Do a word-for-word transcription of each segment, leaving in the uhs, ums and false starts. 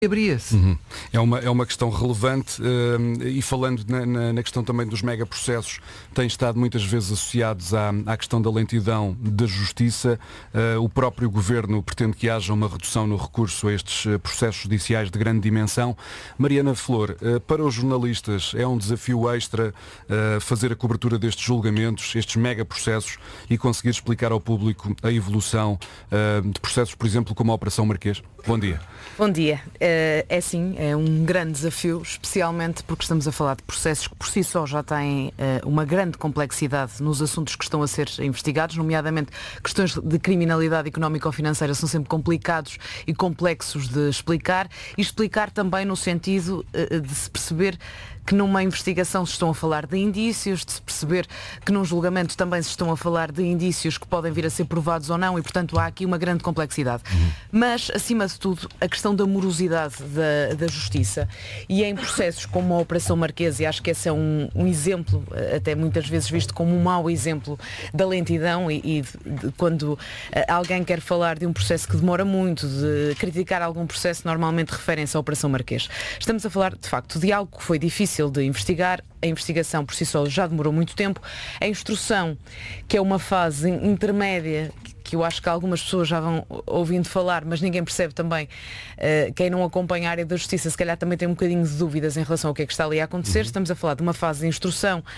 abria-se. Uhum. É, uma, é uma questão relevante uh, e falando na, na, na questão também dos megaprocessos, tem estado muitas vezes associados à, à questão da lentidão da justiça. Uh, o próprio Governo pretende que haja uma redução no recurso a estes uh, processos judiciais de grande dimensão. Mariana Flor, uh, para os jornalistas é um desafio extra uh, fazer a cobertura destes julgamentos, estes megaprocessos e conseguir explicar ao público a evolução uh, de processos, por exemplo, como a Operação Marquês. Bom dia. Bom dia. É sim, é um grande desafio, especialmente porque estamos a falar de processos que por si só já têm uma grande complexidade nos assuntos que estão a ser investigados, nomeadamente questões de criminalidade económica ou financeira são sempre complicados e complexos de explicar e explicar também no sentido de se perceber que numa investigação se estão a falar de indícios, de se perceber que num julgamento também se estão a falar de indícios que podem vir a ser provados ou não e, portanto, há aqui uma grande complexidade. Uhum. Mas, acima de tudo, a questão da morosidade da, da justiça e em processos como a Operação Marquês, e acho que esse é um, um exemplo, até muitas vezes visto como um mau exemplo da lentidão e, e de, de, quando alguém quer falar de um processo que demora muito, de criticar algum processo, normalmente referem-se à Operação Marquês. Estamos a falar, de facto, de algo que foi difícil de investigar, a investigação por si só já demorou muito tempo, a instrução, que é uma fase intermédia, que eu acho que algumas pessoas já vão ouvindo falar, mas ninguém percebe também, uh, quem não acompanha a área da justiça, se calhar também tem um bocadinho de dúvidas em relação ao que é que está ali a acontecer. Uhum. Estamos a falar de uma fase de instrução uh,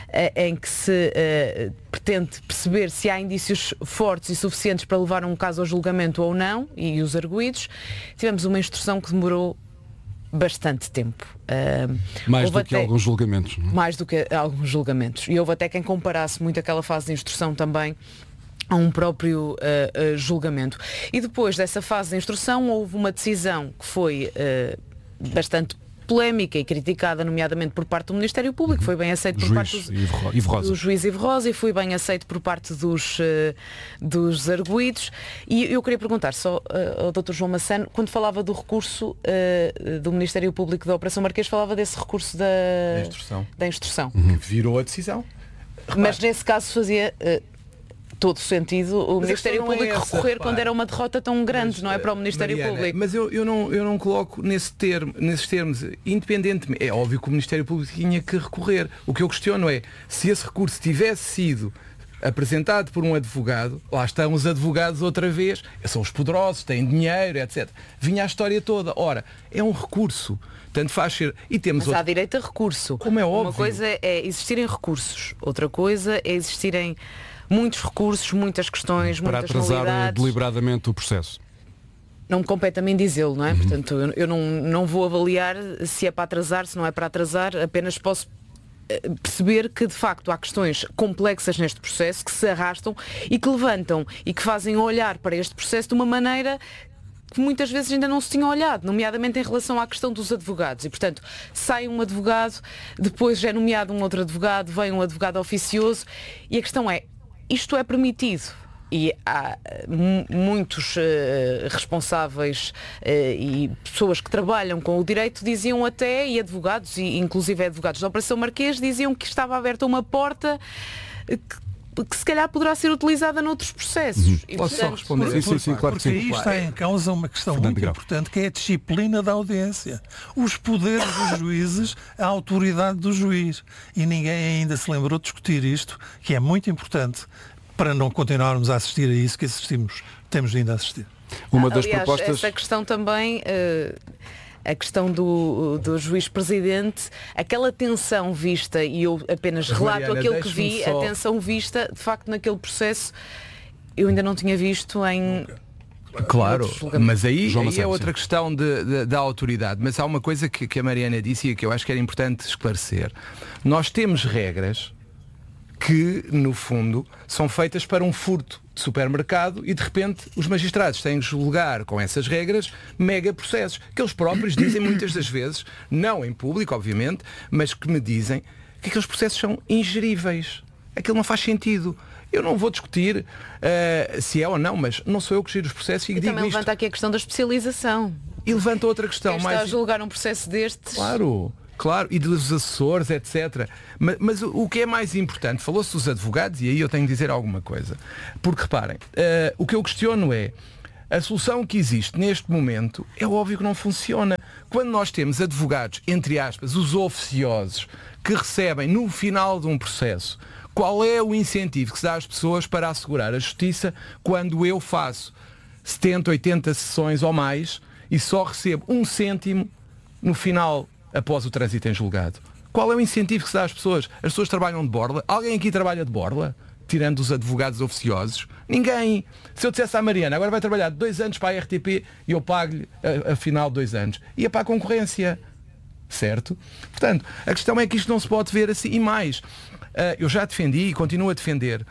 em que se uh, pretende perceber se há indícios fortes e suficientes para levar um caso ao julgamento ou não, e os arguidos. Tivemos uma instrução que demorou bastante tempo. Uh, mais do que até, alguns julgamentos. Não? Mais do que alguns julgamentos. E houve até quem comparasse muito aquela fase de instrução também a um próprio uh, uh, julgamento. E depois dessa fase de instrução houve uma decisão que foi uh, bastante polémica e criticada, nomeadamente por parte do Ministério Público, foi bem aceito por juiz parte dos, Ivo Rosa. do juiz Ivo Rosa e foi bem aceito por parte dos, uh, dos arguidos. E eu queria perguntar só uh, ao doutor João Massano, quando falava do recurso uh, do Ministério Público da Operação Marquês, falava desse recurso da, da instrução, da instrução. Uhum. Que virou a decisão. Repare. Mas nesse caso fazia uh, todo o sentido o mas Ministério Público é essa, recorrer repare. Quando era uma derrota tão grande, mas, não é para o Ministério Mariana, Público. Mas eu, eu, não, eu não coloco nesse termo, nesses termos, independentemente, é óbvio que o Ministério Público tinha que recorrer. O que eu questiono é, se esse recurso tivesse sido apresentado por um advogado, lá estão os advogados outra vez, são os poderosos, têm dinheiro, etcétera. Vinha a história toda. Ora, é um recurso. Tanto faz ser. E temos mas outro... há direito a recurso. Como é óbvio. Uma coisa é existirem recursos, outra coisa é existirem muitos recursos, muitas questões, para muitas atrasar nulidades. Deliberadamente o processo. Não me compete a mim dizê-lo, não é? Uhum. Portanto, eu, eu não, não vou avaliar se é para atrasar, se não é para atrasar, apenas posso perceber que de facto há questões complexas neste processo que se arrastam e que levantam e que fazem olhar para este processo de uma maneira que muitas vezes ainda não se tinha olhado, nomeadamente em relação à questão dos advogados. E, portanto, sai um advogado, depois é nomeado um outro advogado, vem um advogado oficioso e a questão é, isto é permitido? E há m- muitos uh, responsáveis uh, e pessoas que trabalham com o direito diziam até, e advogados, e inclusive advogados da Operação Marquês, diziam que estava aberta uma porta que, que se calhar poderá ser utilizada noutros processos. Uhum. E, Posso portanto, só responder? Sim, sim, sim, claro que porque sim. aí está em causa uma questão Fernando muito Grau. importante, que é a disciplina da audiência. Os poderes dos juízes, a autoridade do juiz. E ninguém ainda se lembrou de discutir isto, que é muito importante para não continuarmos a assistir a isso que assistimos, temos vindo a assistir. Uma das Aliás, propostas... essa questão também, uh, a questão do, do juiz-presidente, aquela tensão vista, e eu apenas relato Mariana, aquilo que vi, só... a tensão vista, de facto, naquele processo, eu ainda não tinha visto em... Claro, mas aí, João aí é outra questão de, de, da autoridade. Mas há uma coisa que, que a Mariana disse e que eu acho que era importante esclarecer. Nós temos regras que, no fundo, são feitas para um furto de supermercado e, de repente, os magistrados têm que julgar com essas regras mega processos, que eles próprios dizem muitas das vezes, não em público, obviamente, mas que me dizem que aqueles processos são ingeríveis. Aquilo não faz sentido. Eu não vou discutir uh, se é ou não, mas não sou eu que giro os processos e, E digo também isto. levanta aqui a questão da especialização. E levanta outra questão. Quem mais... está a julgar um processo destes... Claro. Claro, e dos assessores, etcétera. Mas, mas o, o que é mais importante, falou-se dos advogados, e aí eu tenho de dizer alguma coisa. Porque reparem, uh, o que eu questiono é, A solução que existe neste momento é óbvio que não funciona. Quando nós temos advogados, entre aspas, os oficiosos, que recebem no final de um processo, qual é o incentivo que se dá às pessoas para assegurar a justiça quando eu faço setenta, oitenta sessões ou mais e só recebo um cêntimo no final, após o trânsito em julgado? Qual é o incentivo que se dá às pessoas? As pessoas trabalham de borla? Alguém aqui trabalha de borla? Tirando os advogados oficiosos? Ninguém. Se eu dissesse à Mariana, agora vai trabalhar dois anos para a R T P e eu pago-lhe a, a final de dois anos, ia para a concorrência. Certo? Portanto, a questão é que isto não se pode ver assim. E mais, uh, eu já defendi e continuo a defender uh,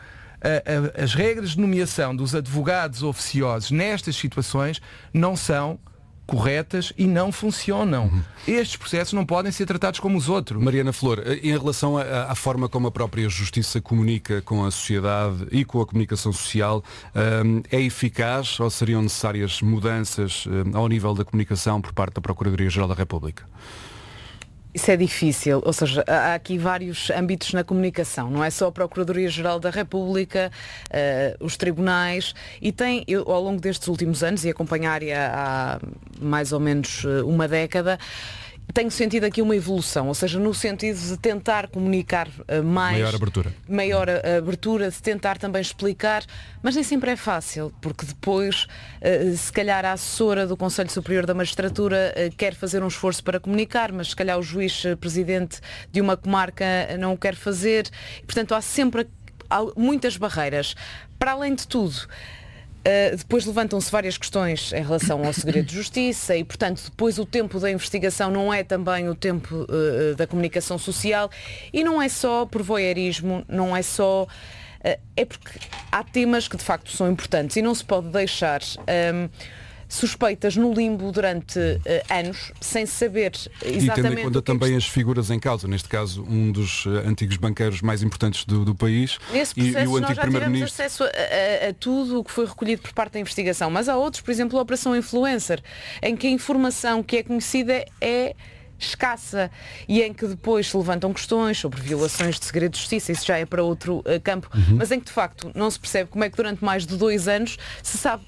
uh, as regras de nomeação dos advogados oficiosos nestas situações não são corretas e não funcionam. Uhum. Estes processos não podem ser tratados como os outros. Mariana Flor, em relação à forma como a própria Justiça comunica com a sociedade e com a comunicação social, um, é eficaz ou seriam necessárias mudanças um, ao nível da comunicação por parte da Procuradoria-Geral da República? Isso é difícil, ou seja, há aqui vários âmbitos na comunicação, não é só a Procuradoria-Geral da República, uh, os tribunais, e tem, eu, ao longo destes últimos anos, e acompanhar-a há mais ou menos uma década, tenho sentido aqui uma evolução, ou seja, no sentido de tentar comunicar uh, mais... Maior abertura. Maior uh, abertura, de tentar também explicar, mas nem sempre é fácil, porque depois, uh, se calhar a assessora do Conselho Superior da Magistratura uh, quer fazer um esforço para comunicar, mas se calhar o juiz uh, presidente de uma comarca uh, não o quer fazer. E, portanto, há sempre há muitas barreiras. Para além de tudo, Uh, depois levantam-se várias questões em relação ao segredo de justiça e, portanto, depois o tempo da investigação não é também o tempo uh, da comunicação social, e não é só por voyeurismo, não é só... Uh, é porque há temas que de facto são importantes e não se pode deixar um, suspeitas no limbo durante uh, anos, sem saber exatamente... E tendo em conta o que também é que... as figuras em causa, neste caso um dos uh, antigos banqueiros mais importantes do, do país. Nesse e, processo e o nós antigo já tivemos primeiro-ministro. acesso a, a, a tudo o que foi recolhido por parte da investigação, mas há outros, por exemplo, a Operação Influencer, em que a informação que é conhecida é escassa e em que depois se levantam questões sobre violações de segredo de justiça, isso já é para outro uh, campo, uhum. mas em que de facto não se percebe como é que durante mais de dois anos se sabe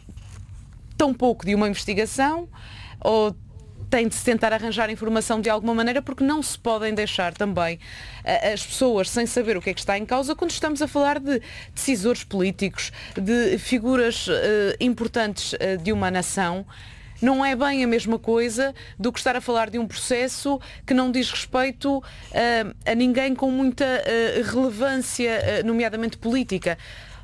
tão pouco de uma investigação, ou tem de se tentar arranjar informação de alguma maneira, porque não se podem deixar também uh, as pessoas sem saber o que é que está em causa quando estamos a falar de decisores políticos, de figuras uh, importantes uh, de uma nação. Não é bem a mesma coisa do que estar a falar de um processo que não diz respeito uh, a ninguém com muita uh, relevância, uh, nomeadamente política.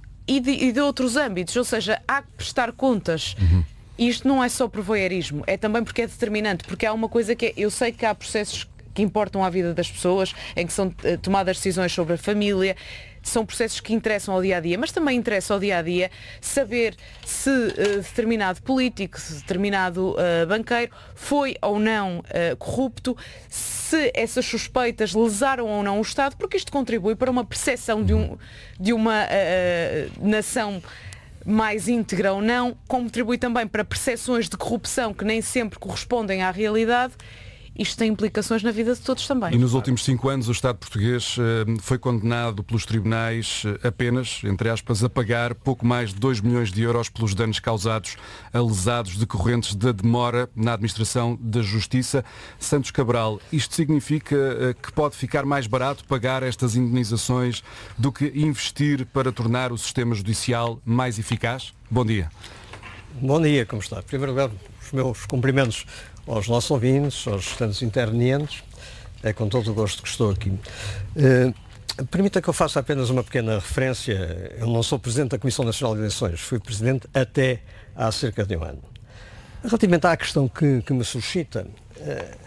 E de, e de outros âmbitos, ou seja, há que prestar contas. Uhum. E isto não é só por voyeurismo, é também porque é determinante, porque há uma coisa que é, eu sei que há processos que importam à vida das pessoas, em que são uh, tomadas decisões sobre a família, são processos que interessam ao dia-a-dia, mas também interessa ao dia-a-dia saber se uh, determinado político, se determinado uh, banqueiro foi ou não uh, corrupto, se essas suspeitas lesaram ou não o Estado, porque isto contribui para uma percepção de, um, de uma uh, nação mais íntegra ou não, contribui também para percepções de corrupção que nem sempre correspondem à realidade. Isto tem implicações na vida de todos também. E nos últimos cinco anos o Estado português uh, foi condenado pelos tribunais uh, apenas, entre aspas, a pagar pouco mais de dois milhões de euros pelos danos causados a lesados decorrentes da demora na administração da Justiça. Santos Cabral, isto significa uh, que pode ficar mais barato pagar estas indenizações do que investir para tornar o sistema judicial mais eficaz? Bom dia. Bom dia, como está? Em primeiro lugar, os meus cumprimentos aos nossos ouvintes, aos restantes intervenientes. É com todo o gosto que estou aqui. Uh, permita que eu faça apenas uma pequena referência. Eu não sou Presidente da Comissão Nacional de Eleições, fui Presidente até há cerca de um ano. Relativamente à questão que, que me suscita, uh,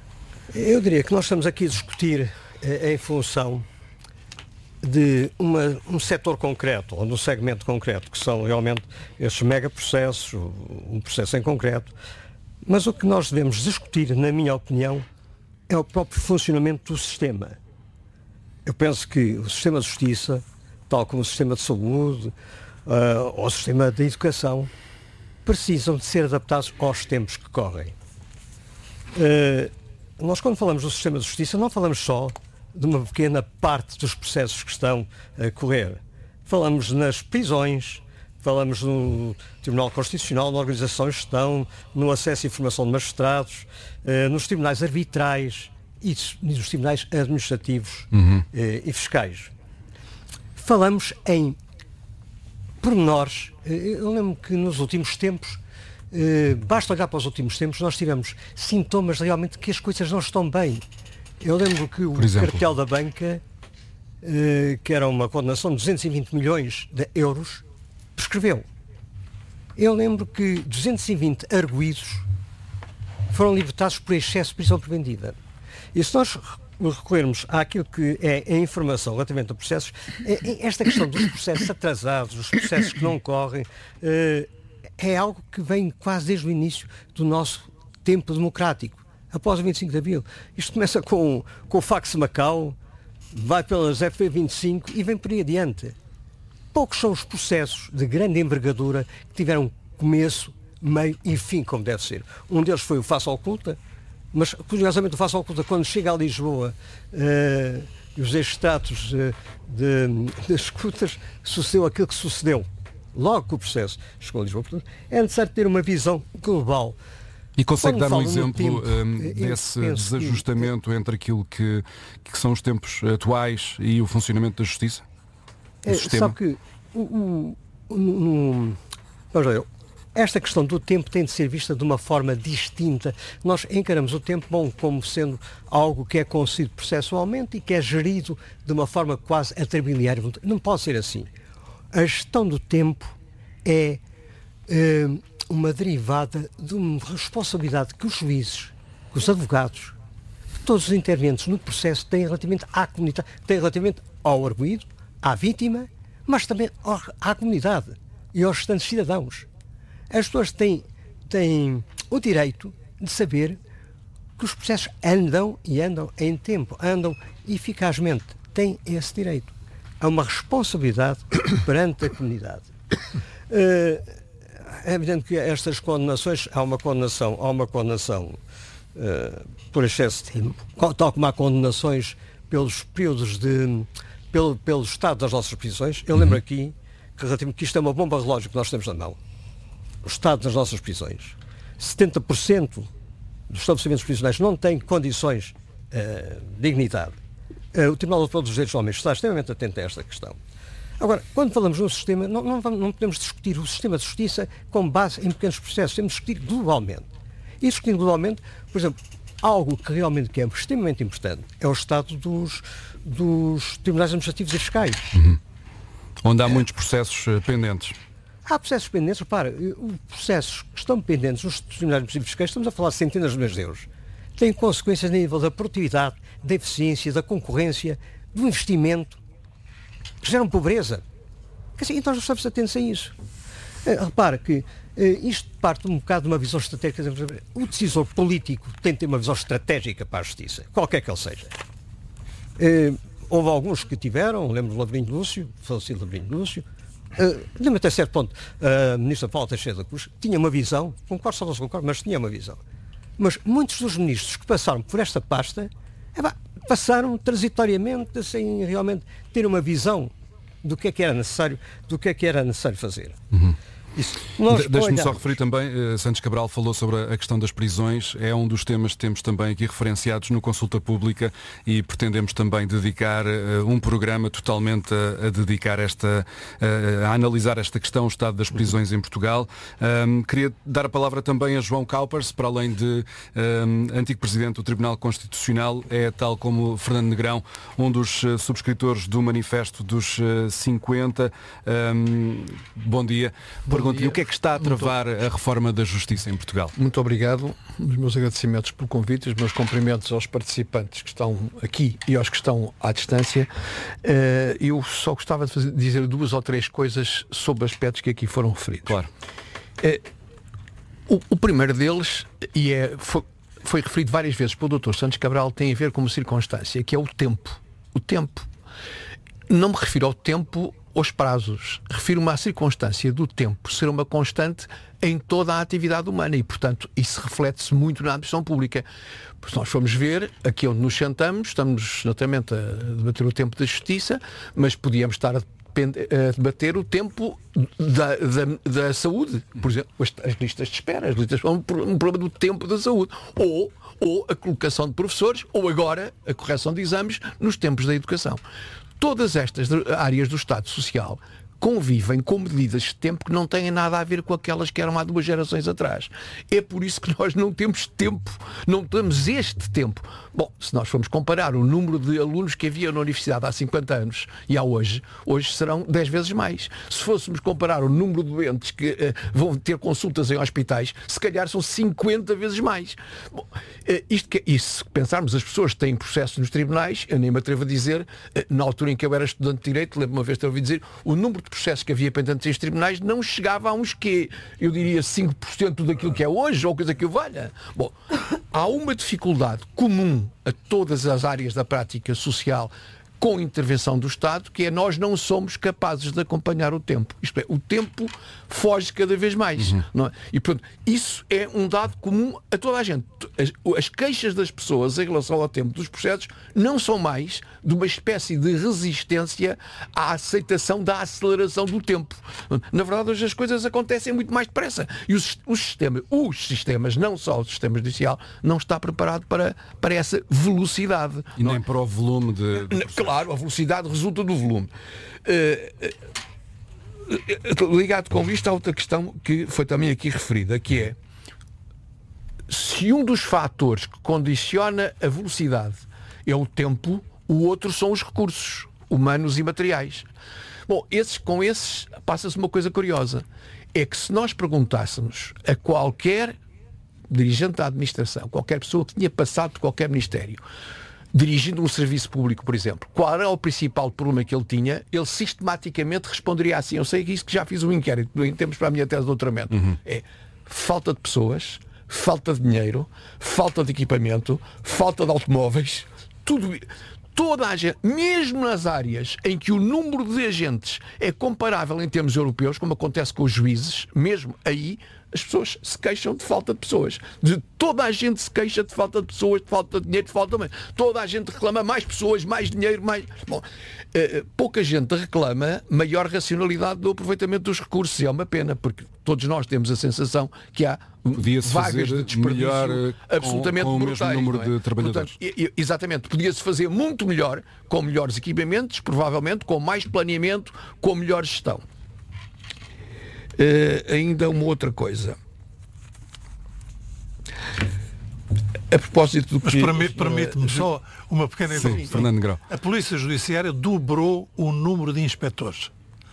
eu diria que nós estamos aqui a discutir uh, em função de uma, um setor concreto, ou de um segmento concreto, que são realmente estes megaprocessos, um processo em concreto. Mas o que nós devemos discutir, na minha opinião, é o próprio funcionamento do sistema. Eu penso que o sistema de justiça, tal como o sistema de saúde, uh, ou o sistema de educação, precisam de ser adaptados aos tempos que correm. Uh, nós, quando falamos do sistema de justiça, não falamos só de uma pequena parte dos processos que estão a correr. Falamos nas prisões, falamos no Tribunal Constitucional, na organização e gestão, no acesso à informação de magistrados, uh, nos tribunais arbitrais e nos tribunais administrativos uhum. uh, e fiscais. Falamos em pormenores. Uh, eu lembro que nos últimos tempos, uh, basta olhar para os últimos tempos, nós tivemos sintomas realmente que as coisas não estão bem. Eu lembro que o cartel da banca, uh, que era uma condenação de duzentos e vinte milhões de euros, prescreveu. Eu lembro que duzentos e vinte arguidos foram libertados por excesso de prisão preventiva. E se nós recorrermos àquilo que é a informação relativamente a processos, esta questão dos processos atrasados, dos processos que não correm, é algo que vem quase desde o início do nosso tempo democrático, após o vinte e cinco de Abril. Isto começa com, com o Fax Macau, vai pelas F P vinte e cinco e vem por aí adiante. Poucos são os processos de grande envergadura que tiveram começo, meio e fim, como deve ser. Um deles foi o Faça Oculta, mas, curiosamente, o Faça Oculta, quando chega a Lisboa, uh, os extratos uh, das escutas, sucedeu aquilo que sucedeu. Logo que o processo chegou a Lisboa. Portanto, é necessário ter uma visão global. E consegue quando dar um exemplo tempo, um, desse desajustamento que, entre aquilo que, que são os tempos atuais e o funcionamento da justiça? É, sabe que o, o, o, o, vamos ver, esta questão do tempo tem de ser vista de uma forma distinta. Nós encaramos o tempo bom como sendo algo que é concedido processualmente e que é gerido de uma forma quase atrabiliária. Não pode ser assim. A gestão do tempo é, é uma derivada de uma responsabilidade que os juízes, que os advogados, que todos os intervenientes no processo têm relativamente à comunidade, têm relativamente ao arguido, à vítima, mas também à comunidade e aos restantes cidadãos. As pessoas têm, têm o direito de saber que os processos andam e andam em tempo, andam eficazmente. Têm esse direito. Há uma responsabilidade perante a comunidade. É evidente que estas condenações, há uma condenação, há uma condenação uh, por excesso de tempo, tal como há condenações pelos períodos de Pelo, pelo estado das nossas prisões. Eu lembro aqui que, que isto é uma bomba relógio que nós temos na mão. O estado das nossas prisões. setenta por cento dos estabelecimentos prisionais não têm condições uh, de dignidade. Uh, o Tribunal Europeu dos Direitos do Homem está extremamente atento a esta questão. Agora, quando falamos no sistema, não, não, não podemos discutir o sistema de justiça com base em pequenos processos. Temos de discutir globalmente. E discutindo globalmente, por exemplo, algo que realmente que é extremamente importante é o estado dos, dos tribunais administrativos e fiscais. Uhum. Onde há é. muitos processos uh, pendentes. Há processos pendentes, repara, os processos que estão pendentes nos tribunais administrativos e fiscais, estamos a falar de centenas de milhões de euros, têm consequências a nível da produtividade, da eficiência, da concorrência, do investimento, que geram pobreza. Então nós estamos atentos a isso. Uh, repara que uh, isto parte um bocado de uma visão estratégica. O decisor político tem de ter uma visão estratégica para a justiça, qualquer que ele seja. Uh, houve alguns que tiveram, lembro do Lavrinho Lúcio, falecido Lavrinho Lúcio, uh, lembro até certo ponto, a uh, ministra Paula Teixeira da Cruz tinha uma visão, concordo, só não se concordo, mas tinha uma visão. Mas muitos dos ministros que passaram por esta pasta, é, bah, passaram transitoriamente sem realmente ter uma visão do que é que era necessário, do que é que era necessário fazer. Uhum. De, Deixe-me só referir também, uh, Santos Cabral falou sobre a questão das prisões, é um dos temas que temos também aqui referenciados no Consulta Pública e pretendemos também dedicar uh, um programa totalmente a, a dedicar esta, uh, a analisar esta questão, o estado das prisões em Portugal. Um, queria dar a palavra também a João Caupers, para além de um, antigo Presidente do Tribunal Constitucional, é, tal como Fernando Negrão, um dos uh, subscritores do Manifesto dos uh, cinquenta. Um, bom dia. Pergunto-lhe o que é que está a travar Muito... a reforma da justiça em Portugal? Muito obrigado. Os meus agradecimentos pelo convite, os meus cumprimentos aos participantes que estão aqui e aos que estão à distância. Eu só gostava de fazer, dizer duas ou três coisas sobre aspectos que aqui foram referidos. Claro. O, o primeiro deles, e é, foi, foi referido várias vezes pelo doutor Santos Cabral, tem a ver com uma circunstância, que é o tempo. O tempo. Não me refiro ao tempo aos prazos. Refiro-me à circunstância do tempo ser uma constante em toda a atividade humana e, portanto, isso reflete-se muito na administração pública. Se nós formos ver, aqui onde nos sentamos, estamos naturalmente a debater o tempo da justiça, mas podíamos estar a debater o tempo da, da, da saúde. Por exemplo, as, as listas de espera, as listas são um problema do tempo da saúde. Ou, ou a colocação de professores, ou agora a correção de exames nos tempos da educação. Todas estas áreas do Estado Social convivem com medidas de tempo que não têm nada a ver com aquelas que eram há duas gerações atrás. É por isso que nós não temos tempo, não temos este tempo. Bom, se nós formos comparar o número de alunos que havia na universidade há cinquenta anos e há hoje, hoje serão dez vezes mais. Se fôssemos comparar o número de doentes que uh, vão ter consultas em hospitais, se calhar são cinquenta vezes mais. Bom, uh, isto que, e se pensarmos as pessoas que têm processos nos tribunais, eu nem me atrevo a dizer, uh, na altura em que eu era estudante de Direito, lembro uma vez de ouvir dizer, o número de processos que havia pendentes em tribunais não chegava a uns que, eu diria, cinco por cento daquilo que é hoje, ou coisa que o valha. Bom, há uma dificuldade comum a todas as áreas da prática social com intervenção do Estado, que é nós não somos capazes de acompanhar o tempo. Isto é, o tempo foge cada vez mais. Uhum. Não é? E, portanto, isso é um dado comum a toda a gente. As, as queixas das pessoas em relação ao tempo dos processos não são mais de uma espécie de resistência à aceitação da aceleração do tempo. Na verdade, hoje as coisas acontecem muito mais depressa. E os, os, sistemas, os sistemas, não só o sistema judicial, não está preparado para, para essa velocidade. E nem para o volume de... de Claro, a velocidade resulta do volume. Uh, uh, ligado com isto, há outra questão que foi também aqui referida, que é se um dos fatores que condiciona a velocidade é o tempo, o outro são os recursos humanos e materiais. Bom, esses, com esses passa-se uma coisa curiosa. É que se nós perguntássemos a qualquer dirigente da administração, qualquer pessoa que tinha passado por qualquer ministério, dirigindo um serviço público, por exemplo, qual era o principal problema que ele tinha, ele sistematicamente responderia assim, eu sei que isso que já fiz um inquérito em termos para a minha tese de doutoramento, uhum. é falta de pessoas, falta de dinheiro, falta de equipamento, falta de automóveis, tudo, toda a gente, mesmo nas áreas em que o número de agentes é comparável em termos europeus, como acontece com os juízes, mesmo aí as pessoas se queixam de falta de pessoas. De toda a gente se queixa de falta de pessoas, de falta de dinheiro, de falta de... Toda a gente reclama mais pessoas, mais dinheiro, mais... Bom, eh, pouca gente reclama maior racionalidade do aproveitamento dos recursos. E é uma pena, porque todos nós temos a sensação que há podia-se vagas de desperdício melhor absolutamente com, com brutais. O mesmo número não é? de trabalhadores. Portanto, exatamente. Podia-se fazer muito melhor, com melhores equipamentos, provavelmente, com mais planeamento, com melhor gestão. Uh, ainda uma outra coisa. A propósito do que... Mas permite-me uh, só uma pequena interrupção. Fernando Grau. A Polícia Judiciária dobrou o número de inspectores.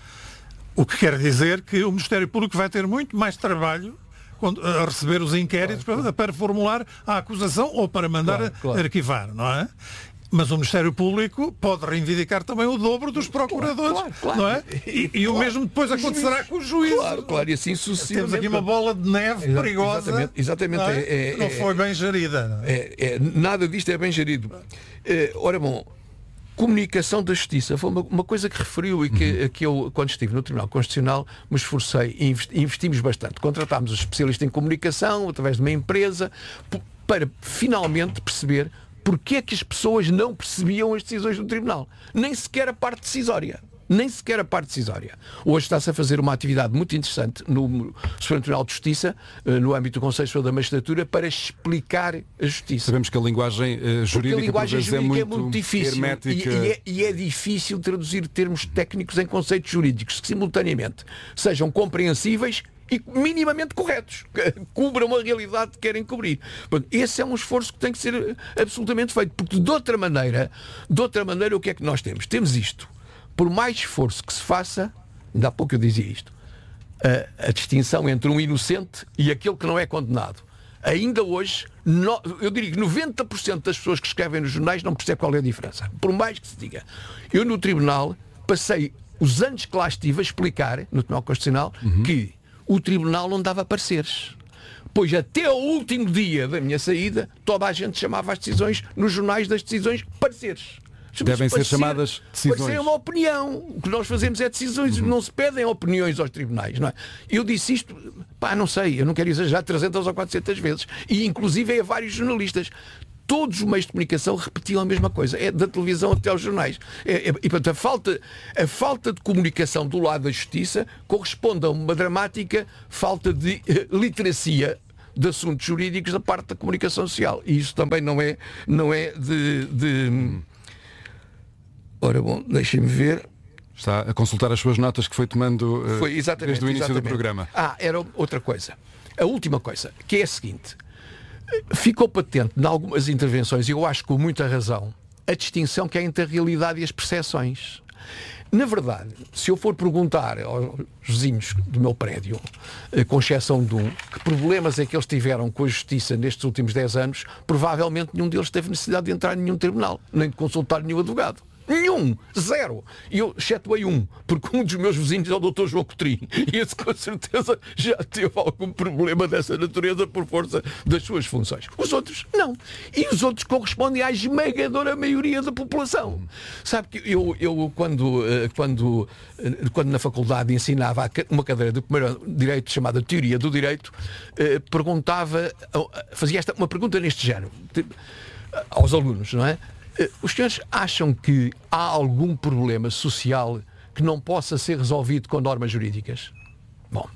O que quer dizer que o Ministério Público vai ter muito mais trabalho quando, a receber os inquéritos claro, para, claro. para formular a acusação ou para mandar claro, claro. arquivar, não é? Mas o Ministério Público pode reivindicar também o dobro dos procuradores, claro, claro, não é? E, e claro. o mesmo depois acontecerá com os juízes. Claro, claro, e assim sucessivamente. Temos aqui uma bola de neve Exa perigosa. Exatamente, exatamente não, é? É, é, não foi bem gerida. Não é? É, é, nada disto é bem gerido. É, ora bom, comunicação da justiça foi uma, uma coisa que referiu e que, uhum. que eu, quando estive no Tribunal Constitucional, me esforcei e investi, investimos bastante. Contratámos um especialista em comunicação através de uma empresa para finalmente perceber porque é que as pessoas não percebiam as decisões do Tribunal. Nem sequer a parte decisória. Nem sequer a parte decisória. Hoje está-se a fazer uma atividade muito interessante no Supremo Tribunal de Justiça, no âmbito do Conselho Superior da Magistratura, para explicar a justiça. Sabemos que a linguagem uh, jurídica, a linguagem jurídica é, muito é muito difícil hermética. E, e, é, e é difícil traduzir termos técnicos em conceitos jurídicos que simultaneamente sejam compreensíveis e minimamente corretos, cubram a realidade que querem cobrir. Portanto, esse é um esforço que tem que ser absolutamente feito, porque de outra maneira, de outra maneira o que é que nós temos? Temos isto. Por mais esforço que se faça, ainda há pouco eu dizia isto, a, a distinção entre um inocente e aquele que não é condenado. Ainda hoje, no, eu diria que noventa por cento das pessoas que escrevem nos jornais não percebem qual é a diferença. Por mais que se diga. Eu no Tribunal passei os anos que lá estive a explicar, no Tribunal Constitucional, uhum. que o Tribunal não dava pareceres. Pois até ao último dia da minha saída, toda a gente chamava as decisões nos jornais das decisões pareceres. Devem ser chamadas decisões. Parecer uma opinião. O que nós fazemos é decisões, uhum. não se pedem opiniões aos tribunais, não é? Eu disse isto, pá, não sei, eu não quero exagerar trezentas ou quatrocentas vezes, e inclusive a vários jornalistas. todos os meios de comunicação repetiam a mesma coisa, é da televisão até aos jornais. É, é, e portanto, a falta, a falta de comunicação do lado da justiça corresponde a uma dramática falta de uh, literacia de assuntos jurídicos da parte da comunicação social. E isso também não é, não é de, de... Ora bom, deixem-me ver. Está a consultar as suas notas que foi tomando uh, foi, desde o início exatamente. do programa. Ah, era outra coisa. A última coisa, que é a seguinte. Ficou patente em algumas intervenções, e eu acho com muita razão, a distinção que há entre a realidade e as percepções. Na verdade, se eu for perguntar aos vizinhos do meu prédio, com exceção de um, que problemas é que eles tiveram com a justiça nestes últimos dez anos, provavelmente nenhum deles teve necessidade de entrar em nenhum tribunal, nem de consultar nenhum advogado. Nenhum, zero. E eu excetuei um, porque um dos meus vizinhos é o doutor João Coutrinho, e esse com certeza já teve algum problema dessa natureza por força das suas funções. Os outros, não. E os outros correspondem à esmagadora maioria da população. Sabe que eu, eu quando, quando, quando na faculdade ensinava uma cadeira de primeiro direito chamada Teoria do Direito, perguntava, fazia esta, uma pergunta neste género, aos alunos, não é? Os senhores acham que há algum problema social que não possa ser resolvido com normas jurídicas? Bom,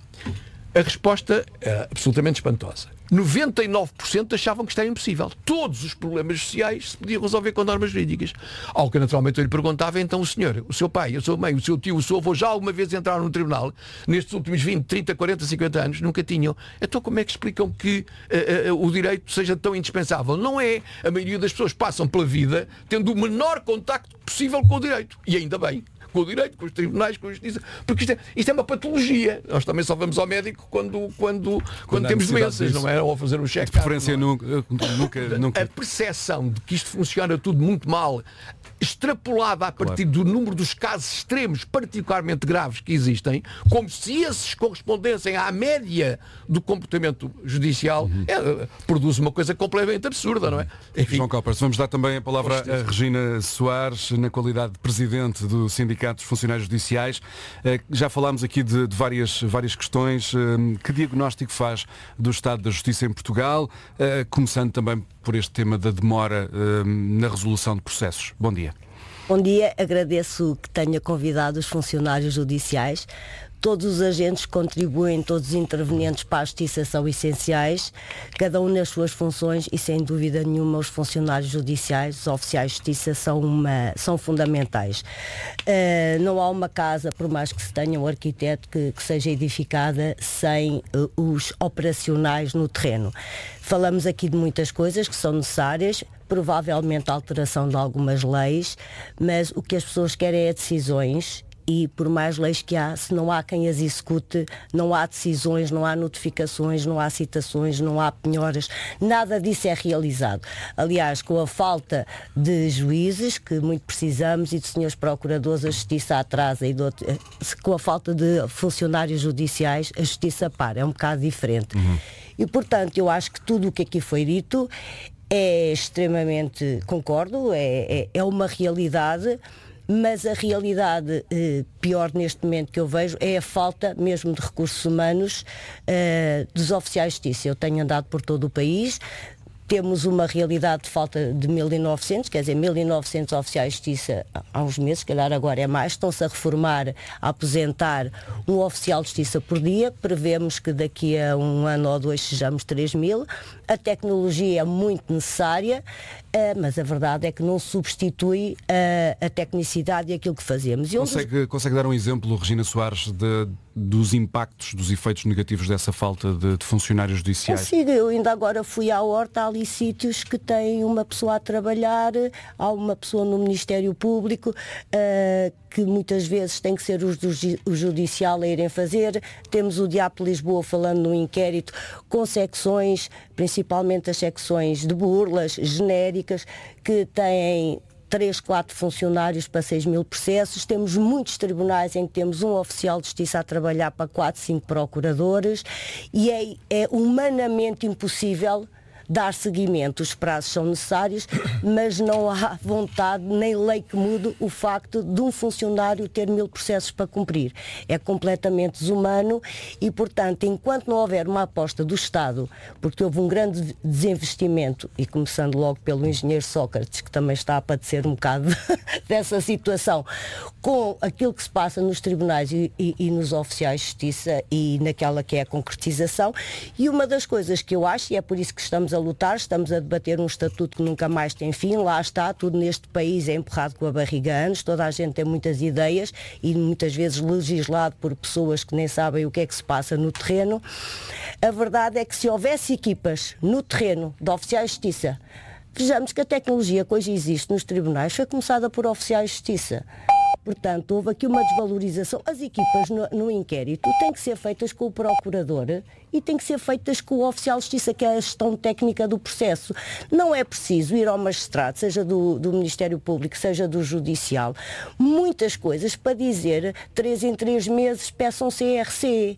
a resposta é absolutamente espantosa. noventa e nove por cento achavam que isto era impossível. Todos os problemas sociais se podiam resolver com normas jurídicas. Ao que naturalmente eu lhe perguntava, então o senhor, o seu pai, a sua mãe, o seu tio, o seu avô já alguma vez entraram no tribunal nestes últimos vinte, trinta, quarenta, cinquenta anos? Nunca tinham. Então como é que explicam que uh, uh, o direito seja tão indispensável? Não é. A maioria das pessoas passam pela vida tendo o menor contacto possível com o direito. E ainda bem. Com o direito, com os tribunais, com a justiça, porque isto é, isto é uma patologia. Nós também só vamos ao médico quando, quando, quando, quando temos doenças, disso. Não é? Ou fazer um check-up. De preferência, nunca, nunca, nunca. A percepção de que isto funciona tudo muito mal, extrapolada a partir claro. do número dos casos extremos, particularmente graves que existem, como se esses correspondessem à média do comportamento judicial, uhum. é, produz uma coisa completamente absurda, não é? Enfim. João Coppers, vamos dar também a palavra a Regina Soares, na qualidade de presidente do Sindicato dos Funcionários Judiciais. Já falámos aqui de, de várias, várias questões. Que diagnóstico faz do estado da justiça em Portugal, começando também por este tema da demora na resolução de processos? Bom dia. Bom dia, agradeço que tenha convidado os funcionários judiciais. Todos os agentes que contribuem, todos os intervenientes para a justiça são essenciais, cada um nas suas funções, e sem dúvida nenhuma os funcionários judiciais, os oficiais de justiça são, uma, são fundamentais. Uh, não há uma casa, por mais que se tenha um arquiteto, que, que seja edificada sem uh, os operacionais no terreno. Falamos aqui de muitas coisas que são necessárias, provavelmente a alteração de algumas leis, mas o que as pessoas querem é decisões. E por mais leis que há, se não há quem as execute, não há decisões, não há notificações, não há citações, não há penhoras, nada disso é realizado. Aliás, com a falta de juízes, que muito precisamos, e de senhores procuradores, a justiça atrasa, e de outro, com a falta de funcionários judiciais, a justiça para, é um bocado diferente. Uhum. E portanto, eu acho que tudo o que aqui foi dito é extremamente, concordo, é, é, é uma realidade. Mas a realidade eh, pior neste momento que eu vejo é a falta mesmo de recursos humanos eh, dos oficiais de justiça. Eu tenho andado por todo o país, temos uma realidade de falta de mil e novecentos, quer dizer, mil e novecentos oficiais de justiça há uns meses, se calhar agora é mais, estão-se a reformar, a aposentar um oficial de justiça por dia, prevemos que daqui a um ano ou dois sejamos três mil. A tecnologia é muito necessária, uh, mas a verdade é que não substitui uh, a tecnicidade e aquilo que fazemos. Consegue, consegue dar um exemplo, Regina Soares, de, dos impactos, dos efeitos negativos dessa falta de, de funcionários judiciais? Consigo, eu ainda agora fui à Horta, há ali sítios que têm uma pessoa a trabalhar, há uma pessoa no Ministério Público, uh, que muitas vezes tem que ser o judicial a irem fazer. Temos o Diabo de Lisboa falando no inquérito, com secções, principalmente as secções de burlas genéricas, que têm três, quatro funcionários para seis mil processos. Temos muitos tribunais em que temos um oficial de justiça a trabalhar para quatro, cinco procuradores, e é, é humanamente impossível dar seguimento. Os prazos são necessários, mas não há vontade nem lei que mude o facto de um funcionário ter mil processos para cumprir. É completamente desumano e, portanto, enquanto não houver uma aposta do Estado, porque houve um grande desinvestimento, e começando logo pelo engenheiro Sócrates, que também está a padecer um bocado dessa situação, com aquilo que se passa nos tribunais e, e, e nos oficiais de justiça e naquela que é a concretização. E uma das coisas que eu acho, e é por isso que estamos a lutar, estamos a debater um estatuto que nunca mais tem fim, lá está, tudo neste país é empurrado com a barriga há anos, toda a gente tem muitas ideias e muitas vezes legislado por pessoas que nem sabem o que é que se passa no terreno. A verdade é que se houvesse equipas no terreno de oficiais de justiça, vejamos que a tecnologia que hoje existe nos tribunais foi começada por oficiais de justiça. Portanto, houve aqui uma desvalorização. As equipas no, no inquérito têm que ser feitas com o procurador e têm que ser feitas com o oficial de justiça, que é a gestão técnica do processo. Não é preciso ir ao magistrado, seja do, do Ministério Público, seja do Judicial, muitas coisas para dizer três em três meses peçam C R C.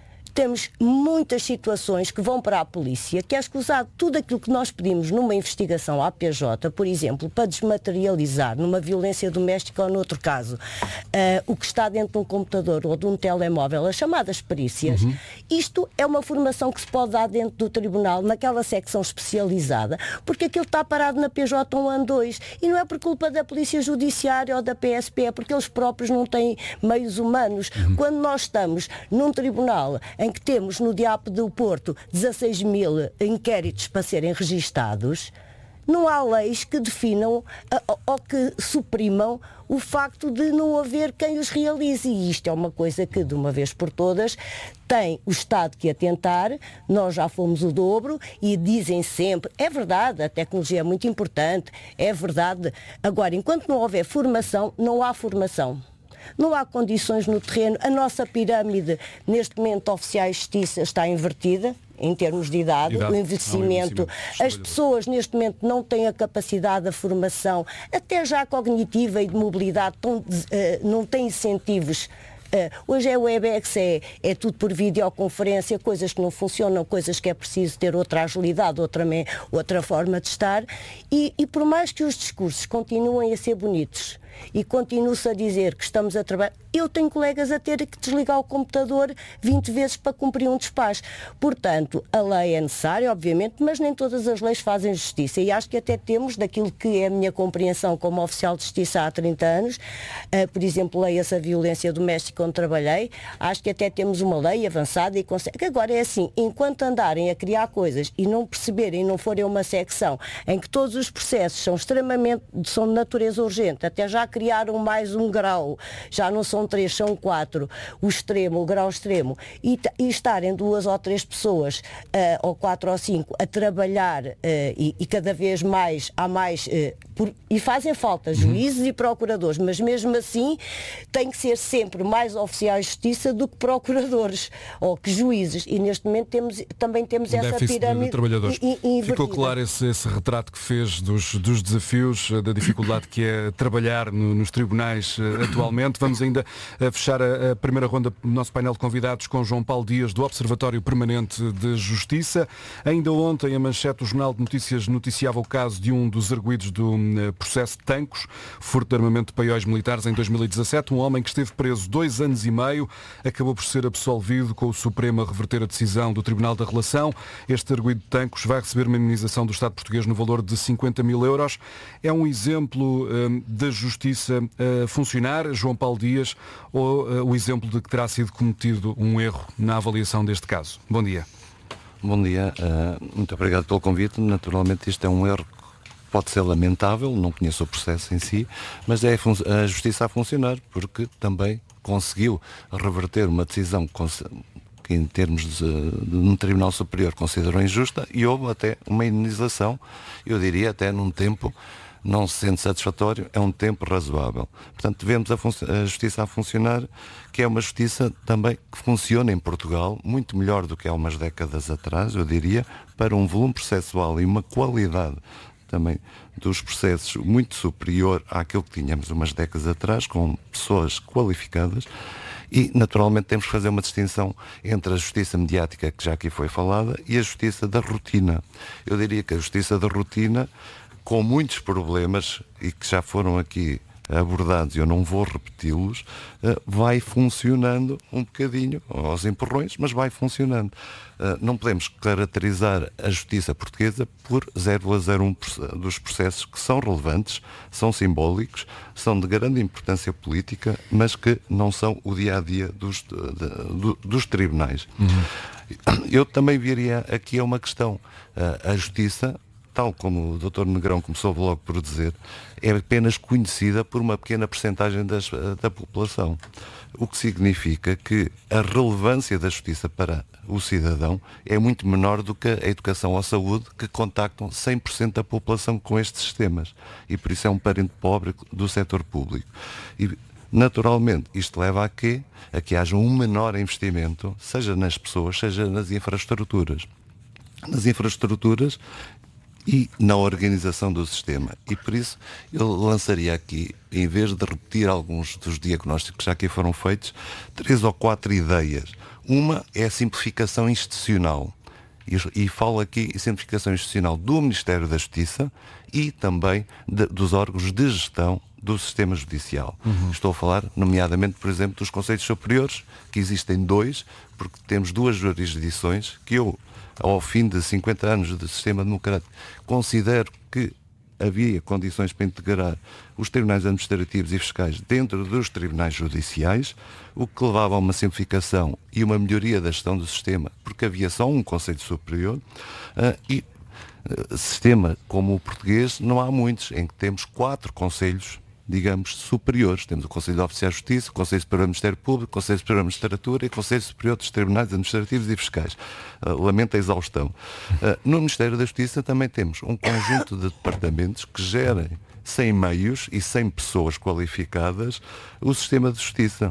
Temos muitas situações que vão para a polícia, que é escusado tudo aquilo que nós pedimos numa investigação à P J, por exemplo, para desmaterializar numa violência doméstica ou noutro caso, uh, o que está dentro de um computador ou de um telemóvel, as chamadas perícias. Uhum. Isto é uma formação que se pode dar dentro do tribunal, naquela secção especializada, porque aquilo está parado na P J um ano, dois, e não é por culpa da Polícia Judiciária ou da P S P, é porque eles próprios não têm meios humanos. Uhum. Quando nós estamos num tribunal em que temos no D I A P do Porto dezasseis mil inquéritos para serem registados, não há leis que definam ou que suprimam o facto de não haver quem os realize. E isto é uma coisa que, de uma vez por todas, tem o Estado que atentar. Nós já fomos o dobro e dizem sempre, é verdade, a tecnologia é muito importante, é verdade. Agora, enquanto não houver formação, não há formação. Não há condições no terreno. A nossa pirâmide, neste momento, oficiais de justiça, está invertida em termos de idade, idade. o envelhecimento. Não, as pessoas, neste momento, não têm a capacidade da formação, até já cognitiva e de mobilidade, tão, uh, não têm incentivos. Uh, hoje é o Webex, é, é tudo por videoconferência, coisas que não funcionam, coisas que é preciso ter outra agilidade, outra, outra forma de estar. E, e por mais que os discursos continuem a ser bonitos e continue-se a dizer que estamos a trabalhar, eu tenho colegas a ter que desligar o computador vinte vezes para cumprir um despacho. Portanto, a lei é necessária, obviamente, mas nem todas as leis fazem justiça. E acho que até temos, daquilo que é a minha compreensão como oficial de justiça há trinta anos, uh, por exemplo, leia-se a violência doméstica onde trabalhei, acho que até temos uma lei avançada e consegue. Agora é assim, enquanto andarem a criar coisas e não perceberem, não forem uma secção em que todos os processos são extremamente, são de natureza urgente, até já criaram mais um grau, já não são três, são quatro, o extremo, o grau extremo, e, e estarem duas ou três pessoas, uh, ou quatro ou cinco, a trabalhar, uh, e, e cada vez mais, há mais, uh, por, e fazem falta juízes e procuradores, mas mesmo assim tem que ser sempre mais oficiais de justiça do que procuradores, ou que juízes, e neste momento temos, também temos um essa pirâmide de trabalhadores. I, I, Ficou claro esse, esse retrato que fez dos, dos desafios, da dificuldade que é trabalhar no, nos tribunais uh, atualmente. Vamos ainda a fechar a, a primeira ronda do nosso painel de convidados com João Paulo Dias, do Observatório Permanente de Justiça. Ainda ontem a manchete do Jornal de Notícias noticiava o caso de um dos arguidos do uh, processo de Tancos, furto de armamento de paióis militares em dois mil e dezassete. Um homem que esteve preso dois anos e meio acabou por ser absolvido, com o Supremo a reverter a decisão do Tribunal da Relação. Este arguido de Tancos vai receber uma indenização do Estado português no valor de cinquenta mil euros. É um exemplo uh, da justiça a funcionar, João Paulo Dias, ou uh, o exemplo de que terá sido cometido um erro na avaliação deste caso? Bom dia. Bom dia, uh, muito obrigado pelo convite. Naturalmente isto é um erro que pode ser lamentável, não conheço o processo em si, mas é a justiça a funcionar, porque também conseguiu reverter uma decisão que em termos de, de um Tribunal Superior considerou injusta, e houve até uma indenização, eu diria até num tempo, não se sente satisfatório, é um tempo razoável. Portanto, vemos a, a justiça a funcionar, que é uma justiça também que funciona em Portugal muito melhor do que há umas décadas atrás, eu diria, para um volume processual e uma qualidade também dos processos muito superior àquilo que tínhamos umas décadas atrás, com pessoas qualificadas. E, naturalmente, temos que fazer uma distinção entre a justiça mediática, que já aqui foi falada, e a justiça da rotina. Eu diria que a justiça da rotina, com muitos problemas, e que já foram aqui abordados, eu não vou repeti-los, vai funcionando um bocadinho, aos empurrões, mas vai funcionando. Não podemos caracterizar a justiça portuguesa por zero vírgula zero um por cento dos processos que são relevantes, são simbólicos, são de grande importância política, mas que não são o dia-a-dia dos, de, dos tribunais. Uhum. Eu também viria aqui a uma questão. A justiça, tal como o doutor Negrão começou logo por dizer, é apenas conhecida por uma pequena percentagem das, da população. O que significa que a relevância da justiça para o cidadão é muito menor do que a educação ou a saúde, que contactam cem por cento da população com estes sistemas. E por isso é um parente pobre do setor público. E, naturalmente, isto leva a quê? A que haja um menor investimento, seja nas pessoas, seja nas infraestruturas. Nas infraestruturas e na organização do sistema. E por isso eu lançaria aqui, em vez de repetir alguns dos diagnósticos que já aqui foram feitos, três ou quatro ideias. Uma é a simplificação institucional. E, e falo aqui em simplificação institucional do Ministério da Justiça e também de, dos órgãos de gestão do sistema judicial. Uhum. Estou a falar, nomeadamente, por exemplo, dos Conselhos Superiores, que existem dois, porque temos duas jurisdições que eu, ao fim de cinquenta anos de sistema democrático, considero que havia condições para integrar os tribunais administrativos e fiscais dentro dos tribunais judiciais, o que levava a uma simplificação e uma melhoria da gestão do sistema, porque havia só um Conselho Superior, uh, e uh, sistema como o português não há muitos, em que temos quatro conselhos, digamos, superiores. Temos o Conselho de Oficiais de Justiça, o Conselho Superior do Ministério Público, o Conselho Superior da Magistratura e o Conselho Superior dos Tribunais Administrativos e Fiscais. Uh, lamento a exaustão. Uh, no Ministério da Justiça também temos um conjunto de departamentos que gerem, sem meios e sem pessoas qualificadas, o sistema de justiça,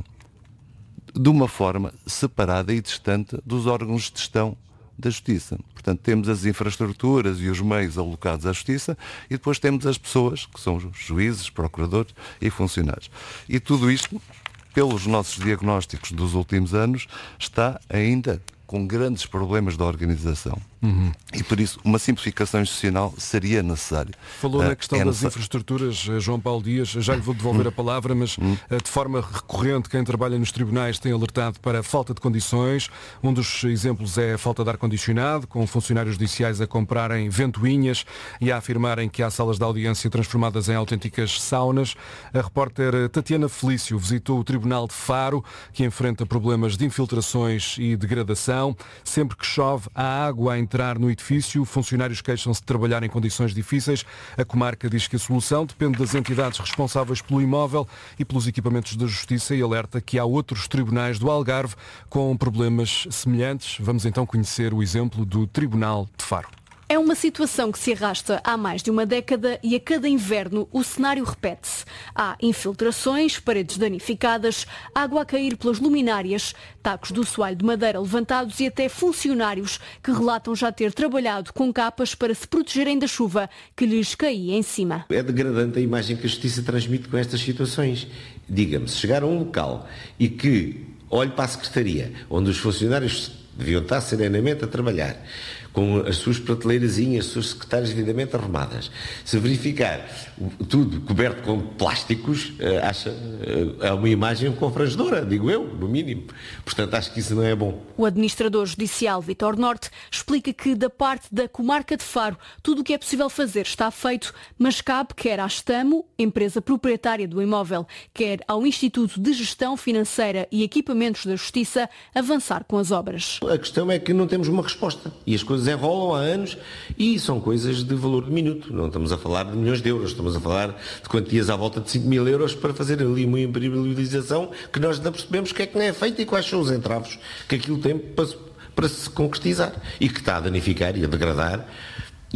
de uma forma separada e distante dos órgãos de gestão da Justiça. Portanto, temos as infraestruturas e os meios alocados à Justiça e depois temos as pessoas, que são os juízes, procuradores e funcionários. E tudo isto, pelos nossos diagnósticos dos últimos anos, está ainda com grandes problemas de organização. Uhum. E por isso uma simplificação institucional seria necessária. Falou uh, na questão é das necessário. infraestruturas, João Paulo Dias, já lhe vou devolver a palavra, mas uh, de forma recorrente quem trabalha nos tribunais tem alertado para a falta de condições. Um dos exemplos é a falta de ar-condicionado, com funcionários judiciais a comprarem ventoinhas e a afirmarem que há salas de audiência transformadas em autênticas saunas. A repórter Tatiana Felício visitou o Tribunal de Faro, que enfrenta problemas de infiltrações e degradação. Sempre que chove, há água a entrar no edifício, funcionários queixam-se de trabalhar em condições difíceis. A comarca diz que a solução depende das entidades responsáveis pelo imóvel e pelos equipamentos da Justiça e alerta que há outros tribunais do Algarve com problemas semelhantes. Vamos então conhecer o exemplo do Tribunal de Faro. É uma situação que se arrasta há mais de uma década e a cada inverno o cenário repete-se. Há infiltrações, paredes danificadas, água a cair pelas luminárias, tacos do soalho de madeira levantados e até funcionários que relatam já ter trabalhado com capas para se protegerem da chuva que lhes caía em cima. É degradante a imagem que a Justiça transmite com estas situações. Diga-me, se chegar a um local e que olhe para a Secretaria, onde os funcionários deviam estar serenamente a trabalhar, com as suas prateleirazinhas, as suas secretárias devidamente arrumadas, se verificar tudo coberto com plásticos, acha, é uma imagem confrangedora, digo eu, no mínimo. Portanto, acho que isso não é bom. O administrador judicial Vítor Norte explica que da parte da comarca de Faro tudo o que é possível fazer está feito, mas cabe quer à Stamo, empresa proprietária do imóvel, quer ao Instituto de Gestão Financeira e Equipamentos da Justiça, avançar com as obras. A questão é que não temos uma resposta e as coisas enrolam há anos e são coisas de valor diminuto. Não estamos a falar de milhões de euros, estamos a falar de quantias à volta de cinco mil euros para fazer ali uma impermeabilização que nós não percebemos o que é que não é feito e quais são os entraves que aquilo tem para, para se concretizar e que está a danificar e a degradar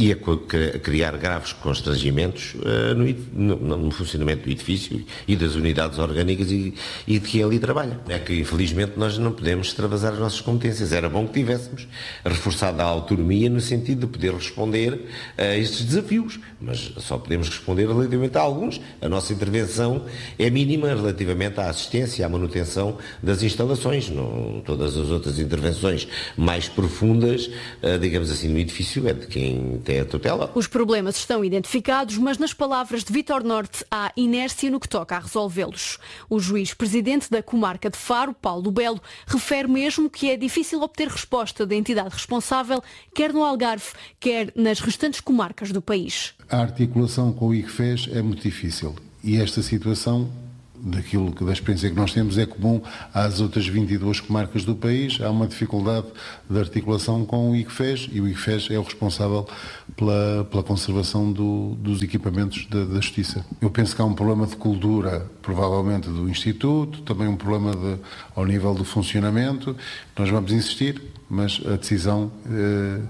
e a, a criar graves constrangimentos uh, no, no, no funcionamento do edifício e das unidades orgânicas e, e de quem ali trabalha. É que, infelizmente, nós não podemos extravasar as nossas competências. Era bom que tivéssemos reforçado a autonomia no sentido de poder responder a estes desafios, mas só podemos responder relativamente a alguns. A nossa intervenção é mínima relativamente à assistência, à manutenção das instalações. Não, todas as outras intervenções mais profundas, uh, digamos assim, no edifício é de quem tem a tutela. Os problemas estão identificados, mas nas palavras de Vítor Norte há inércia no que toca a resolvê-los. O juiz presidente da comarca de Faro, Paulo Belo, refere mesmo que é difícil obter resposta da entidade responsável, quer no Algarve, quer nas restantes comarcas do país. A articulação com o I C F E S é muito difícil e esta situação, daquilo que da experiência que nós temos, é comum às outras vinte e duas comarcas do país. Há uma dificuldade de articulação com o I C F E S e o I C F E S é o responsável pela, pela conservação do, dos equipamentos da, da Justiça. Eu penso que há um problema de cultura, provavelmente do Instituto, também um problema de, ao nível do funcionamento. Nós vamos insistir, mas a decisão eh,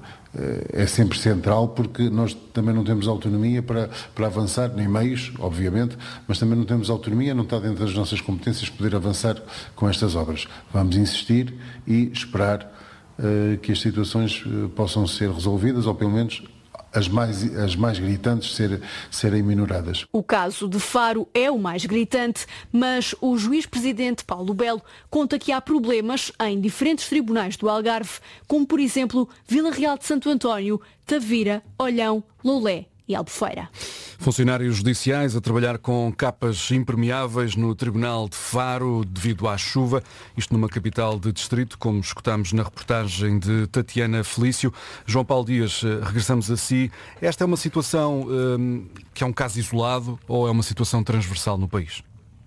é sempre central, porque nós também não temos autonomia para, para avançar, nem meios, obviamente, mas também não temos autonomia, não está dentro das nossas competências poder avançar com estas obras. Vamos insistir e esperar uh, que as situações uh, possam ser resolvidas, ou pelo menos as mais, as mais gritantes ser, serem minoradas. O caso de Faro é o mais gritante, mas o juiz-presidente Paulo Belo conta que há problemas em diferentes tribunais do Algarve, como por exemplo Vila Real de Santo António, Tavira, Olhão, Loulé e Albufeira. Funcionários judiciais a trabalhar com capas impermeáveis no Tribunal de Faro devido à chuva, isto numa capital de distrito, como escutámos na reportagem de Tatiana Felício. João Paulo Dias, regressamos a si. Esta é uma situação hum, que é um caso isolado ou é uma situação transversal no país?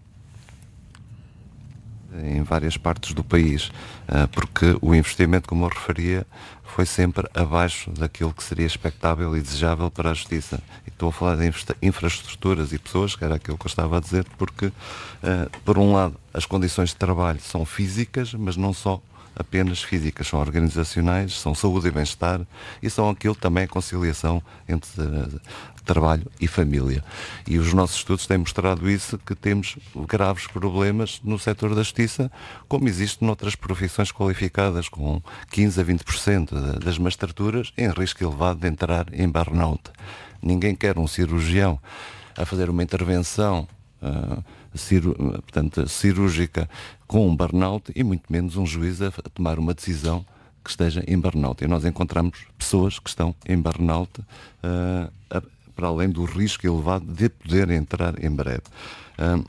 Em várias partes do país, porque o investimento, como eu referia, foi sempre abaixo daquilo que seria expectável e desejável para a Justiça. E estou a falar de infraestruturas e pessoas, que era aquilo que eu estava a dizer, porque, por um lado, as condições de trabalho são físicas, mas não só apenas físicas, são organizacionais, são saúde e bem-estar e são aquilo também a conciliação entre trabalho e família. E os nossos estudos têm mostrado isso, que temos graves problemas no setor da justiça, como existe noutras profissões qualificadas, com quinze a vinte por cento das magistraturas em risco elevado de entrar em burnout. Ninguém quer um cirurgião a fazer uma intervenção uh, ciru- portanto, cirúrgica com um burnout e muito menos um juiz a tomar uma decisão que esteja em burnout. E nós encontramos pessoas que estão em burnout uh, a, para além do risco elevado de poder entrar em breve. Uh,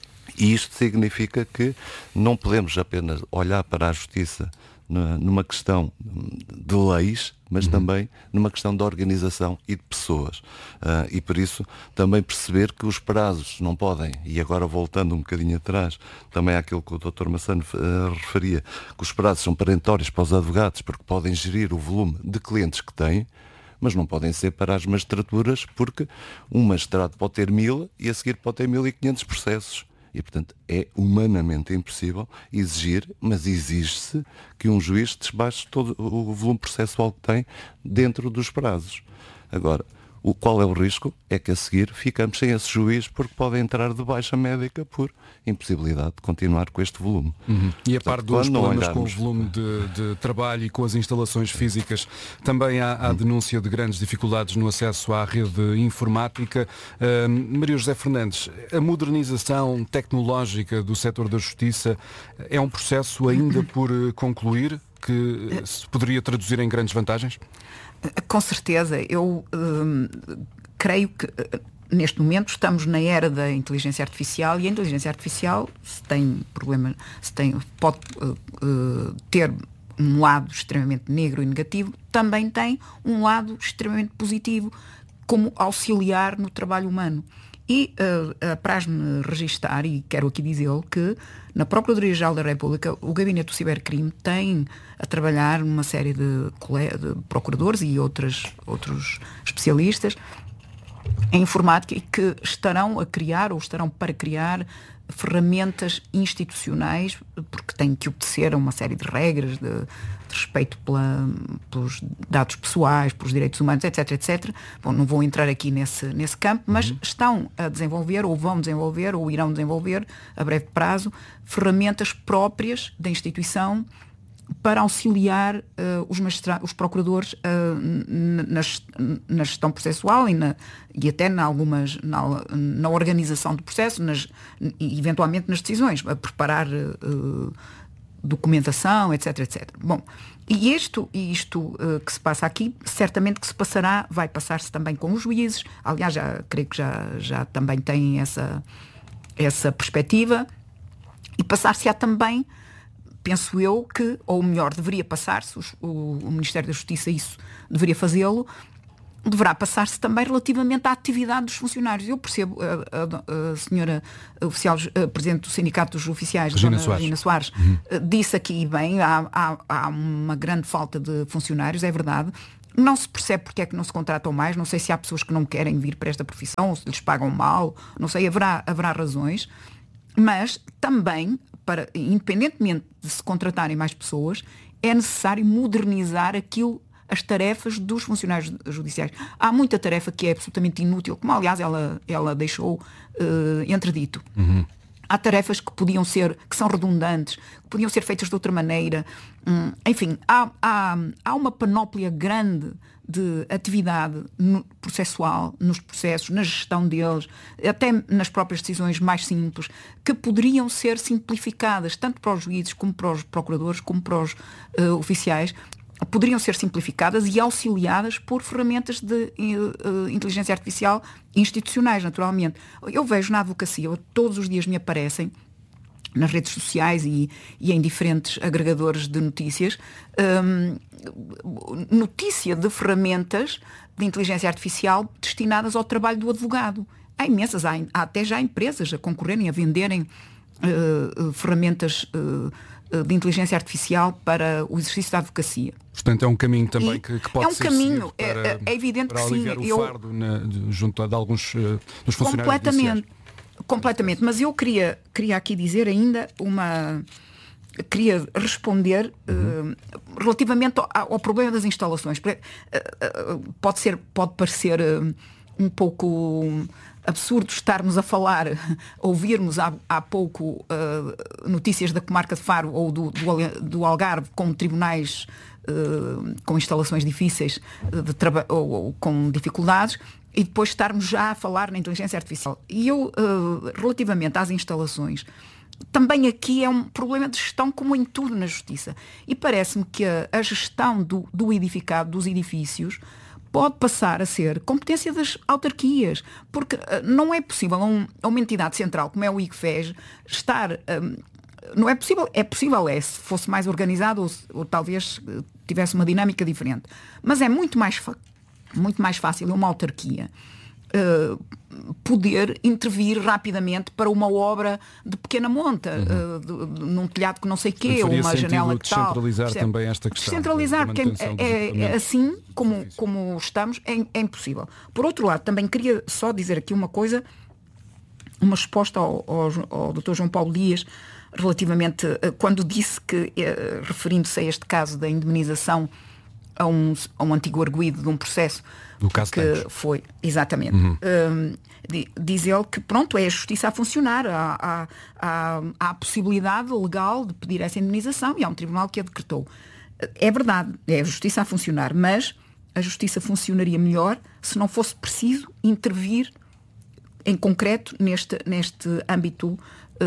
e isto significa que não podemos apenas olhar para a justiça numa questão de leis, mas uhum. também numa questão de organização e de pessoas. Uh, e por isso também perceber que os prazos não podem, e agora voltando um bocadinho atrás, também àquilo que o doutor Massano uh, referia, que os prazos são perentórios para os advogados, porque podem gerir o volume de clientes que têm, mas não podem ser para as magistraturas, porque um magistrado pode ter mil e a seguir pode ter mil e quinhentos processos. E, portanto, é humanamente impossível exigir, mas exige-se que um juiz despache todo o volume processual que tem dentro dos prazos. Agora, o qual é o risco? É que a seguir ficamos sem esse juiz porque pode entrar de baixa médica por impossibilidade de continuar com este volume. Uhum. E a par dos problemas olharmos... com o volume de, de trabalho e com as instalações físicas, também há a denúncia de grandes dificuldades no acesso à rede informática. Uh, Maria José Fernandes, a modernização tecnológica do setor da justiça é um processo ainda por concluir que se poderia traduzir em grandes vantagens? Com certeza. Eu hum, creio que neste momento estamos na era da inteligência artificial e a inteligência artificial, se tem problema, se tem, pode uh, uh, ter um lado extremamente negro e negativo, também tem um lado extremamente positivo, como auxiliar no trabalho humano. E uh, apraz-me registar, e quero aqui dizê-lo, que na Procuradoria-Geral da República o Gabinete do Cibercrime tem a trabalhar uma série de, cole... de procuradores e outras, outros especialistas em informática e que estarão a criar ou estarão para criar ferramentas institucionais, porque têm que obedecer a uma série de regras de, de respeito pela, pelos dados pessoais, pelos direitos humanos, etc, etcétera. Bom, não vou entrar aqui nesse, nesse campo, mas uhum. estão a desenvolver, ou vão desenvolver, ou irão desenvolver, a breve prazo, ferramentas próprias da instituição para auxiliar uh, os, magistra- os procuradores uh, na, na gestão processual e, na, e até na, algumas, na, na organização do processo nas, e eventualmente nas decisões, a preparar uh, documentação, etc, etcétera. Bom, e isto, isto uh, que se passa aqui, certamente que se passará, vai passar-se também com os juízes, aliás, já, creio que já, já também têm essa, essa perspectiva, e passar-se-á também, penso eu que, ou melhor, deveria passar-se, o, o Ministério da Justiça isso deveria fazê-lo, deverá passar-se também relativamente à atividade dos funcionários. Eu percebo, a, a, a senhora oficial, a Presidente do Sindicato dos Oficiais, Regina Dona Soares, Regina Soares uhum. disse aqui bem, há, há, há uma grande falta de funcionários, é verdade. Não se percebe porque é que não se contratam mais, não sei se há pessoas que não querem vir para esta profissão, ou se lhes pagam mal, não sei, haverá, haverá razões, mas também, para, independentemente de se contratarem mais pessoas, é necessário modernizar aquilo, as tarefas dos funcionários judiciais. Há muita tarefa que é absolutamente inútil, como aliás ela, ela deixou uh, entredito. Uhum. Há tarefas que podiam ser, que são redundantes, que podiam ser feitas de outra maneira. Hum, enfim, há, há, há uma panóplia grande de atividade no, processual, nos processos, na gestão deles, até nas próprias decisões mais simples, que poderiam ser simplificadas, tanto para os juízes, como para os procuradores, como para os uh, oficiais, poderiam ser simplificadas e auxiliadas por ferramentas de uh, inteligência artificial institucionais, naturalmente. Eu vejo na advocacia, todos os dias me aparecem, nas redes sociais e, e em diferentes agregadores de notícias, um, notícia de ferramentas de inteligência artificial destinadas ao trabalho do advogado. Há imensas, há, há até já empresas a concorrerem, a venderem uh, uh, ferramentas uh, de inteligência artificial para o exercício da advocacia. Portanto, é um caminho também que, que pode é um ser caminho, para, é, é evidente para que sim. aliviar o eu, fardo na, de, junto de alguns uh, dos funcionários completamente, judiciais. completamente. Mas eu queria, queria aqui dizer ainda uma... Queria responder uhum. uh, relativamente ao, ao problema das instalações. Uh, uh, pode ser, pode parecer uh, um pouco absurdo estarmos a falar, ouvirmos há, há pouco uh, notícias da comarca de Faro ou do, do, do Algarve com tribunais uh, com instalações difíceis de traba- ou, ou com dificuldades, e depois estarmos já a falar na inteligência artificial. E eu, uh, relativamente às instalações, também aqui é um problema de gestão, como em tudo na justiça. E parece-me que a, a gestão do, do edificado, dos edifícios, pode passar a ser competência das autarquias, porque uh, não é possível a, um, a uma entidade central como é o I C F E S estar... Um, não é possível, é possível é, se fosse mais organizado ou, ou talvez uh, tivesse uma dinâmica diferente. Mas é muito mais, fa- muito mais fácil uma autarquia uh, poder intervir rapidamente para uma obra de pequena monta, uhum. uh, de, de, num telhado que não sei quê, ou uma janela que tal. Descentralizar também esta questão. Descentralizar, porque é, é, é assim como, como estamos, é, é impossível. Por outro lado, também queria só dizer aqui uma coisa, uma resposta ao, ao, ao doutor João Paulo Dias, relativamente, uh, quando disse que, uh, referindo-se a este caso da indemnização a um, a um antigo arguido de um processo do caso que Tancos. foi, exatamente, uhum. um, diz ele que pronto, é a justiça a funcionar, há, há, há, há a possibilidade legal de pedir essa indemnização e há um tribunal que a decretou. É verdade, é a justiça a funcionar, mas a justiça funcionaria melhor se não fosse preciso intervir em concreto neste, neste âmbito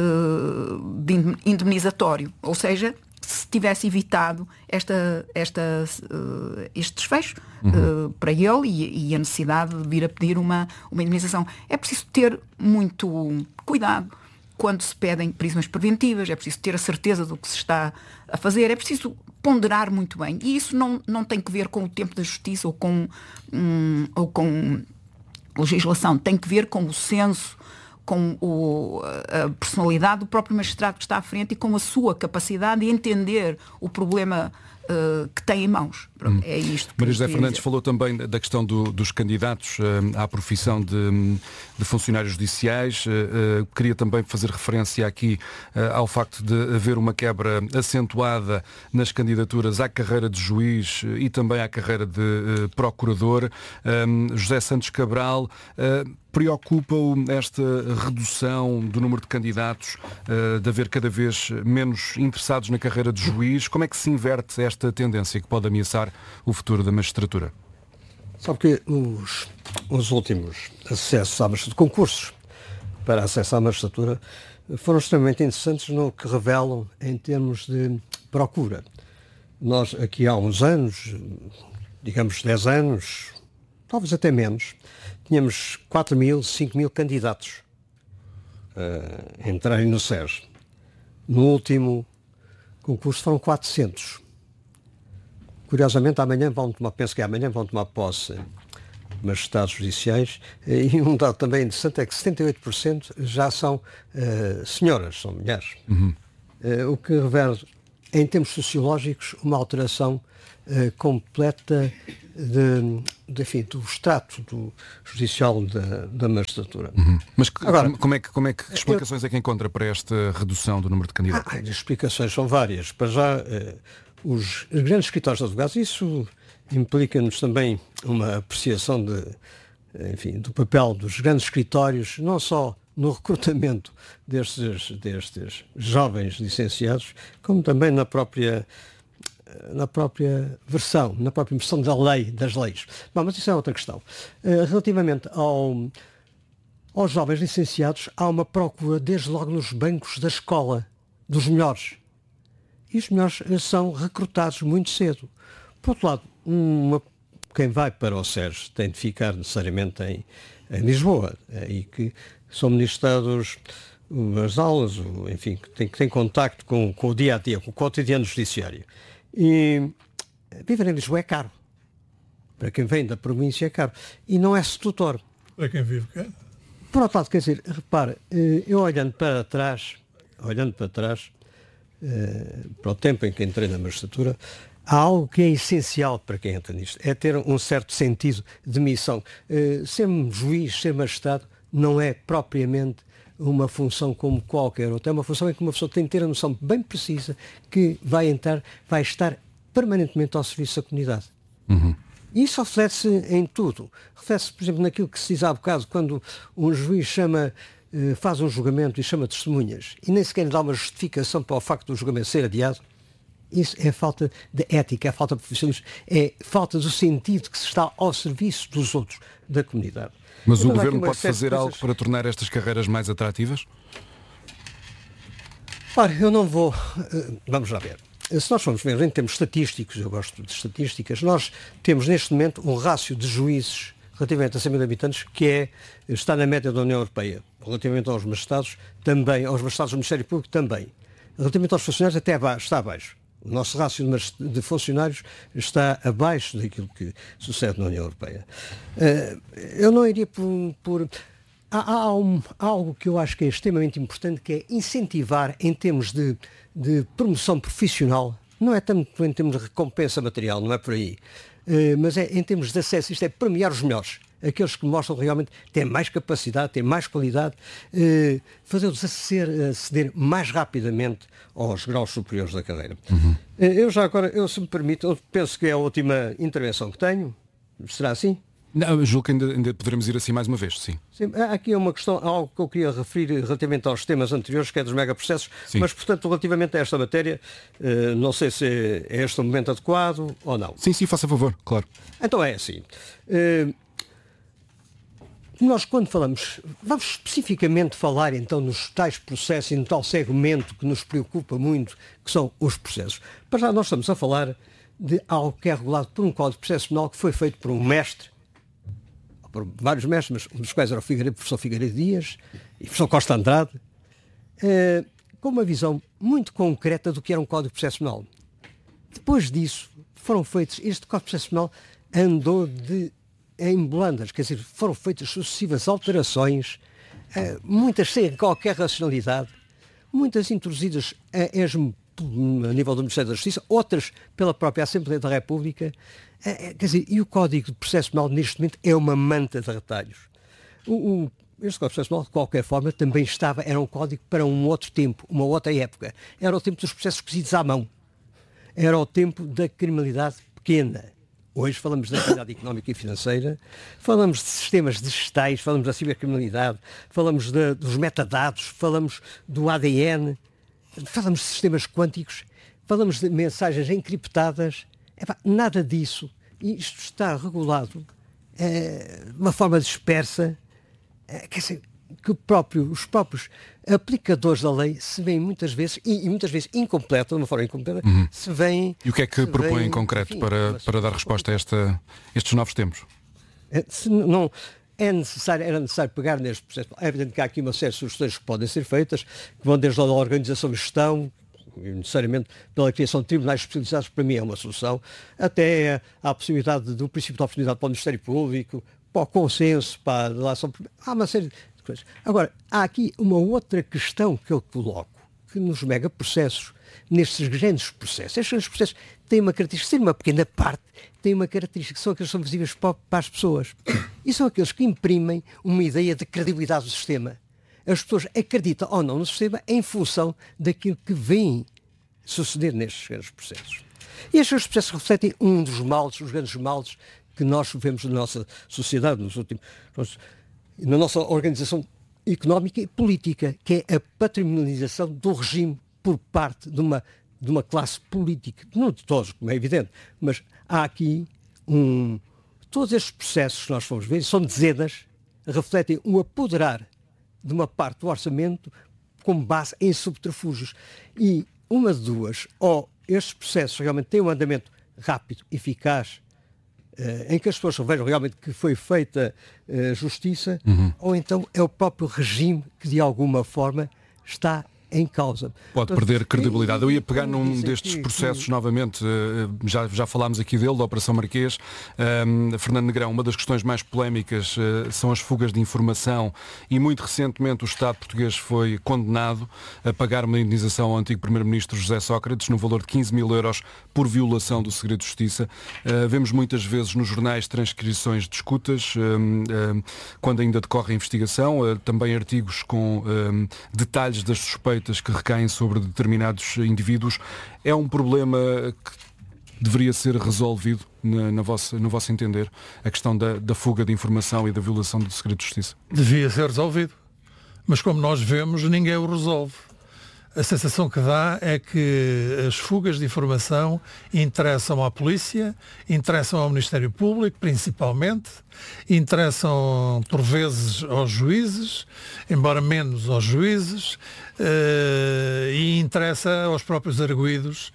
uh, de indemnizatório, ou seja, se tivesse evitado esta, esta, uh, este desfecho uhum. uh, para ele e, e a necessidade de vir a pedir uma, uma indemnização. É preciso ter muito cuidado quando se pedem prisões preventivas, é preciso ter a certeza do que se está a fazer, é preciso ponderar muito bem. E isso não, não tem que ver com o tempo da justiça ou com, um, ou com legislação, tem que ver com o senso, com o, a personalidade do próprio magistrado que está à frente e com a sua capacidade de entender o problema uh, que tem em mãos. Pronto, hum. É isto. Maria José Fernandes falou também da questão do, dos candidatos uh, à profissão de, de funcionários judiciais. Uh, uh, queria também fazer referência aqui uh, ao facto de haver uma quebra acentuada nas candidaturas à carreira de juiz uh, e também à carreira de uh, procurador. Um, José Santos Cabral, uh, preocupa-o esta redução do número de candidatos, uh, de haver cada vez menos interessados na carreira de juiz? Como é que se inverte esta tendência que pode ameaçar o futuro da magistratura? Sabe que os, os últimos acessos à magistratura, concursos para acesso à magistratura, foram extremamente interessantes no que revelam em termos de procura. Nós aqui há uns anos, digamos dez anos, talvez até menos, tínhamos quatro mil, cinco mil candidatos uh, a entrarem no S E S. No último concurso foram quatrocentos. Curiosamente, amanhã vão tomar, penso que amanhã vão tomar posse magistrados judiciais, e um dado também interessante é que setenta e oito por cento já são uh, senhoras, são mulheres. Uhum. Uh, o que revela, em termos sociológicos, uma alteração uh, completa de, de, enfim, do extrato do judicial da, da magistratura. Uhum. Mas Agora, como, é que, como é que explicações eu... é que encontra para esta redução do número de candidatos? Ah, as explicações são várias. Para já, uh, os grandes escritórios de advogados, isso implica-nos também uma apreciação de, enfim, do papel dos grandes escritórios, não só no recrutamento destes, destes jovens licenciados, como também na própria, na própria versão, na própria versão da lei, das leis. Bom, mas isso é outra questão. Uh, relativamente ao, aos jovens licenciados, há uma procura desde logo nos bancos da escola, dos melhores. E os melhores são recrutados muito cedo. Por outro lado, uma, quem vai para o S E S tem de ficar necessariamente em, em Lisboa, e que são ministrados as aulas, enfim, que tem, que tem contacto com, com o dia-a-dia, com o cotidiano judiciário. E viver em Lisboa é caro. Para quem vem da província é caro. E não é sedutor. Para quem vive cá? Por outro lado, quer dizer, repare, eu olhando para trás, olhando para trás, para o tempo em que entrei na magistratura, há algo que é essencial para quem entra nisto, é ter um certo sentido de missão. Uh, ser juiz, ser magistrado, não é propriamente uma função como qualquer outra. É uma função em que uma pessoa tem de ter a noção bem precisa que vai entrar, vai estar permanentemente ao serviço da comunidade. Uhum. E isso reflete-se em tudo. Reflete-se, por exemplo, naquilo que se diz há bocado, quando um juiz chama, uh, faz um julgamento e chama testemunhas, e nem sequer dá uma justificação para o facto do julgamento ser adiado. Isso é falta de ética, é falta de profissionalismo, é falta do sentido que se está ao serviço dos outros, da comunidade. Mas então, o Governo pode fazer coisas... algo para tornar estas carreiras mais atrativas? Ora, eu não vou... Vamos lá ver. Se nós formos ver em termos estatísticos, eu gosto de estatísticas, nós temos neste momento um rácio de juízes relativamente a cem mil habitantes que é, está na média da União Europeia. Relativamente aos magistrados, também, aos magistrados do Ministério Público, também. Relativamente aos funcionários, até abaixo, está abaixo. O nosso rácio de funcionários está abaixo daquilo que sucede na União Europeia. Eu não iria por... por... Há, há, um, há algo que eu acho que é extremamente importante, que é incentivar em termos de, de promoção profissional, não é tanto em termos de recompensa material, não é por aí, mas é em termos de acesso, isto é premiar os melhores. Aqueles que mostram realmente têm mais capacidade, têm mais qualidade, eh, fazê-los aceder, aceder mais rapidamente aos graus superiores da carreira. Uhum. Eu já agora, eu, se me permite, eu penso que é a última intervenção que tenho. Será assim? Não, julgo que ainda, ainda poderemos ir assim mais uma vez, sim. Sim. Aqui é uma questão, algo que eu queria referir relativamente aos temas anteriores, que é dos megaprocessos, mas, portanto, relativamente a esta matéria, eh, não sei se é este o momento adequado ou não. Sim, sim, faça favor, claro. Então é assim. Eh, Nós, quando falamos, vamos especificamente falar então nos tais processos e no tal segmento que nos preocupa muito, que são os processos. Para já nós estamos a falar de algo que é regulado por um Código de Processo Penal que foi feito por um mestre, por vários mestres, mas um dos quais era o, Figueiredo, o professor Figueiredo Dias e o professor Costa Andrade, eh, com uma visão muito concreta do que era um Código de Processo Penal. Depois disso, foram feitos, este Código de Processo Penal andou de em blandas, quer dizer, foram feitas sucessivas alterações, muitas sem qualquer racionalidade, muitas introduzidas a esmo a nível do Ministério da Justiça, outras pela própria Assembleia da República. Quer dizer, e o Código de Processo Penal neste momento é uma manta de retalhos. O, o, este Código de Processo Penal, de qualquer forma, também estava, era um código para um outro tempo, uma outra época. Era o tempo dos processos cozidos à mão. Era o tempo da criminalidade pequena. Hoje falamos da criminalidade económica e financeira, falamos de sistemas digitais, falamos da cibercriminalidade, falamos de, dos metadados, falamos do A D N, falamos de sistemas quânticos, falamos de mensagens encriptadas. Epá, nada disso. E isto está regulado é, de uma forma dispersa, é, quer dizer, que o próprio, os próprios aplicadores da lei se veem muitas vezes, e, e muitas vezes incompleta, de uma forma incompleta, uhum. se veem... E o que é que propõe em concreto enfim, para, para dar resposta a esta, estes novos tempos? É, se não, é necessário, era necessário pegar neste processo. É evidente que há aqui uma série de sugestões que podem ser feitas, que vão desde a organização de gestão, necessariamente pela criação de tribunais especializados, para mim é uma solução, até à possibilidade do princípio de oportunidade para o Ministério Público, para o consenso, para a relação... Há uma série de coisas. Agora, há aqui uma outra questão que eu coloco, que nos megaprocessos, nestes grandes processos, estes grandes processos têm uma característica, ser uma pequena parte, têm uma característica, que são aqueles que são visíveis para, para as pessoas. E são aqueles que imprimem uma ideia de credibilidade do sistema. As pessoas acreditam ou não no sistema em função daquilo que vem suceder nestes grandes processos. E estes processos refletem um dos males, os grandes males que nós vemos na nossa sociedade, nos últimos, na nossa organização económica e política, que é a patrimonialização do regime por parte de uma, de uma classe política. Não de todos, como é evidente, mas há aqui um... Todos estes processos que nós fomos ver, são dezenas, refletem um apoderar de uma parte do orçamento com base em subterfúgios. E uma de duas, ou estes processos realmente têm um andamento rápido, eficaz, eh, em que as pessoas vejam realmente que foi feita eh, justiça, uhum. ou então é o próprio regime que de alguma forma está em causa. Pode perder credibilidade. Eu ia pegar num destes processos novamente, já, já falámos aqui dele, da Operação Marquês. Um, Fernando Negrão, uma das questões mais polémicas uh, são as fugas de informação, e muito recentemente o Estado português foi condenado a pagar uma indenização ao antigo Primeiro-Ministro José Sócrates no valor de quinze mil euros por violação do segredo de justiça. Uh, vemos muitas vezes nos jornais transcrições de escutas, uh, uh, quando ainda decorre a investigação, uh, também artigos com uh, detalhes das suspeitas que recaem sobre determinados indivíduos. É um problema que deveria ser resolvido, na, na vossa, no vosso entender, a questão da, da fuga de informação e da violação do segredo de justiça? Devia ser resolvido, mas como nós vemos, ninguém o resolve. A sensação que dá é que as fugas de informação interessam à polícia, interessam ao Ministério Público, principalmente, interessam por vezes aos juízes, embora menos aos juízes, uh, e interessa aos próprios arguidos,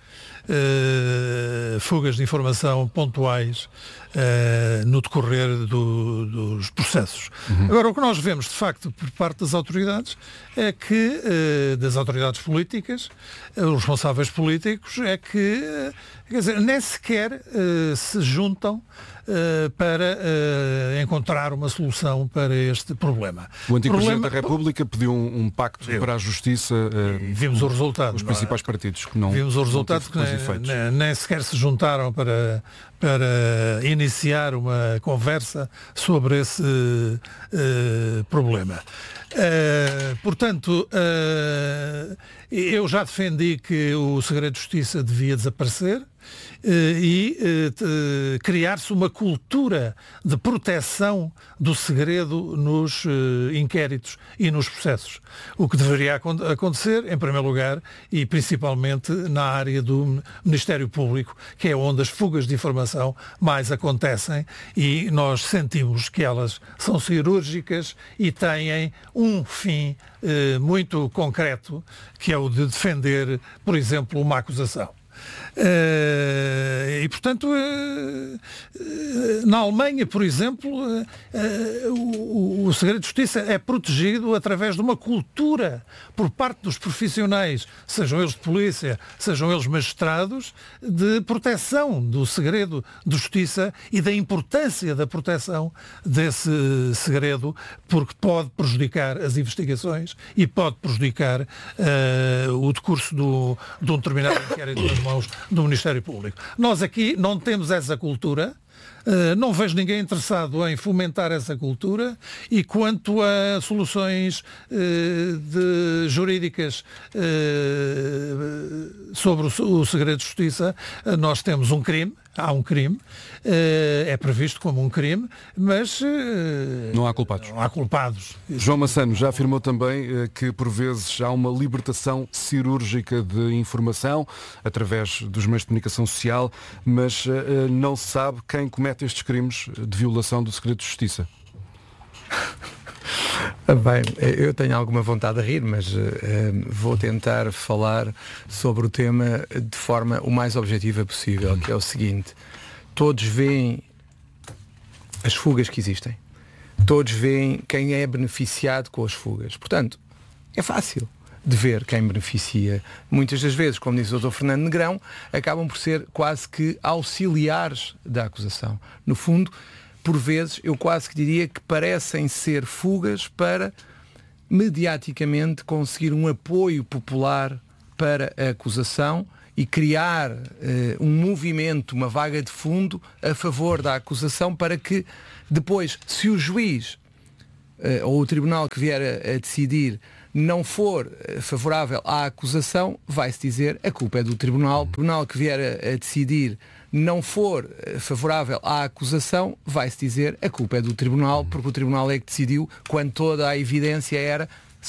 uh, fugas de informação pontuais uh, no decorrer do, dos processos. Uhum. Agora, o que nós vemos, de facto, por parte das autoridades, é que, uh, das autoridades políticas, uh, os responsáveis políticos, é que, uh, quer dizer, nem sequer uh, se juntam Uh, para uh, encontrar uma solução para este problema. O antigo problema... Presidente da República pediu um, um pacto Viu. para a justiça. Uh, Vimos o resultado. Os principais é? partidos que não. Vimos o resultado que nem, nem, nem sequer se juntaram para, para iniciar uma conversa sobre esse uh, problema. Uh, portanto, uh, eu já defendi que o segredo de justiça devia desaparecer uh, e uh, criar-se uma cultura de proteção do segredo nos uh, inquéritos e nos processos. O que deveria acontecer, em primeiro lugar, e principalmente na área do Ministério Público, que é onde as fugas de informação mais acontecem, e nós sentimos que elas são cirúrgicas e têm um fim eh, muito concreto, que é o de defender, por exemplo, uma acusação. Uh, e, portanto, uh, uh, na Alemanha, por exemplo, uh, uh, o, o segredo de justiça é protegido através de uma cultura por parte dos profissionais, sejam eles de polícia, sejam eles magistrados, de proteção do segredo de justiça e da importância da proteção desse segredo, porque pode prejudicar as investigações e pode prejudicar uh, o decurso do, de um determinado inquérito nas mãos do Ministério Público. Nós aqui não temos essa cultura. Uh, não vejo ninguém interessado em fomentar essa cultura, e quanto a soluções uh, de, jurídicas uh, sobre o, o segredo de justiça, uh, nós temos um crime, há um crime, uh, é previsto como um crime, mas uh, não há culpados. Não há culpados. João Massano já afirmou também uh, que por vezes há uma libertação cirúrgica de informação através dos meios de comunicação social, mas uh, não se sabe quem comete estes crimes de violação do segredo de justiça. Bem, eu tenho alguma vontade de rir, mas uh, vou tentar falar sobre o tema de forma o mais objetiva possível, que é o seguinte: todos veem as fugas que existem, todos veem quem é beneficiado com as fugas, portanto, é fácil de ver quem beneficia. Muitas das vezes, como diz o doutor Fernando Negrão, acabam por ser quase que auxiliares da acusação. No fundo, por vezes, eu quase que diria que parecem ser fugas para, mediaticamente, conseguir um apoio popular para a acusação e criar uh, um movimento, uma vaga de fundo a favor da acusação, para que depois, se o juiz uh, ou o tribunal que vier a, a decidir não for favorável à acusação, vai-se dizer a culpa é do tribunal. O tribunal que vier a, a decidir não for favorável à acusação, vai-se dizer a culpa é do tribunal, porque o tribunal é que decidiu, quando toda a evidência era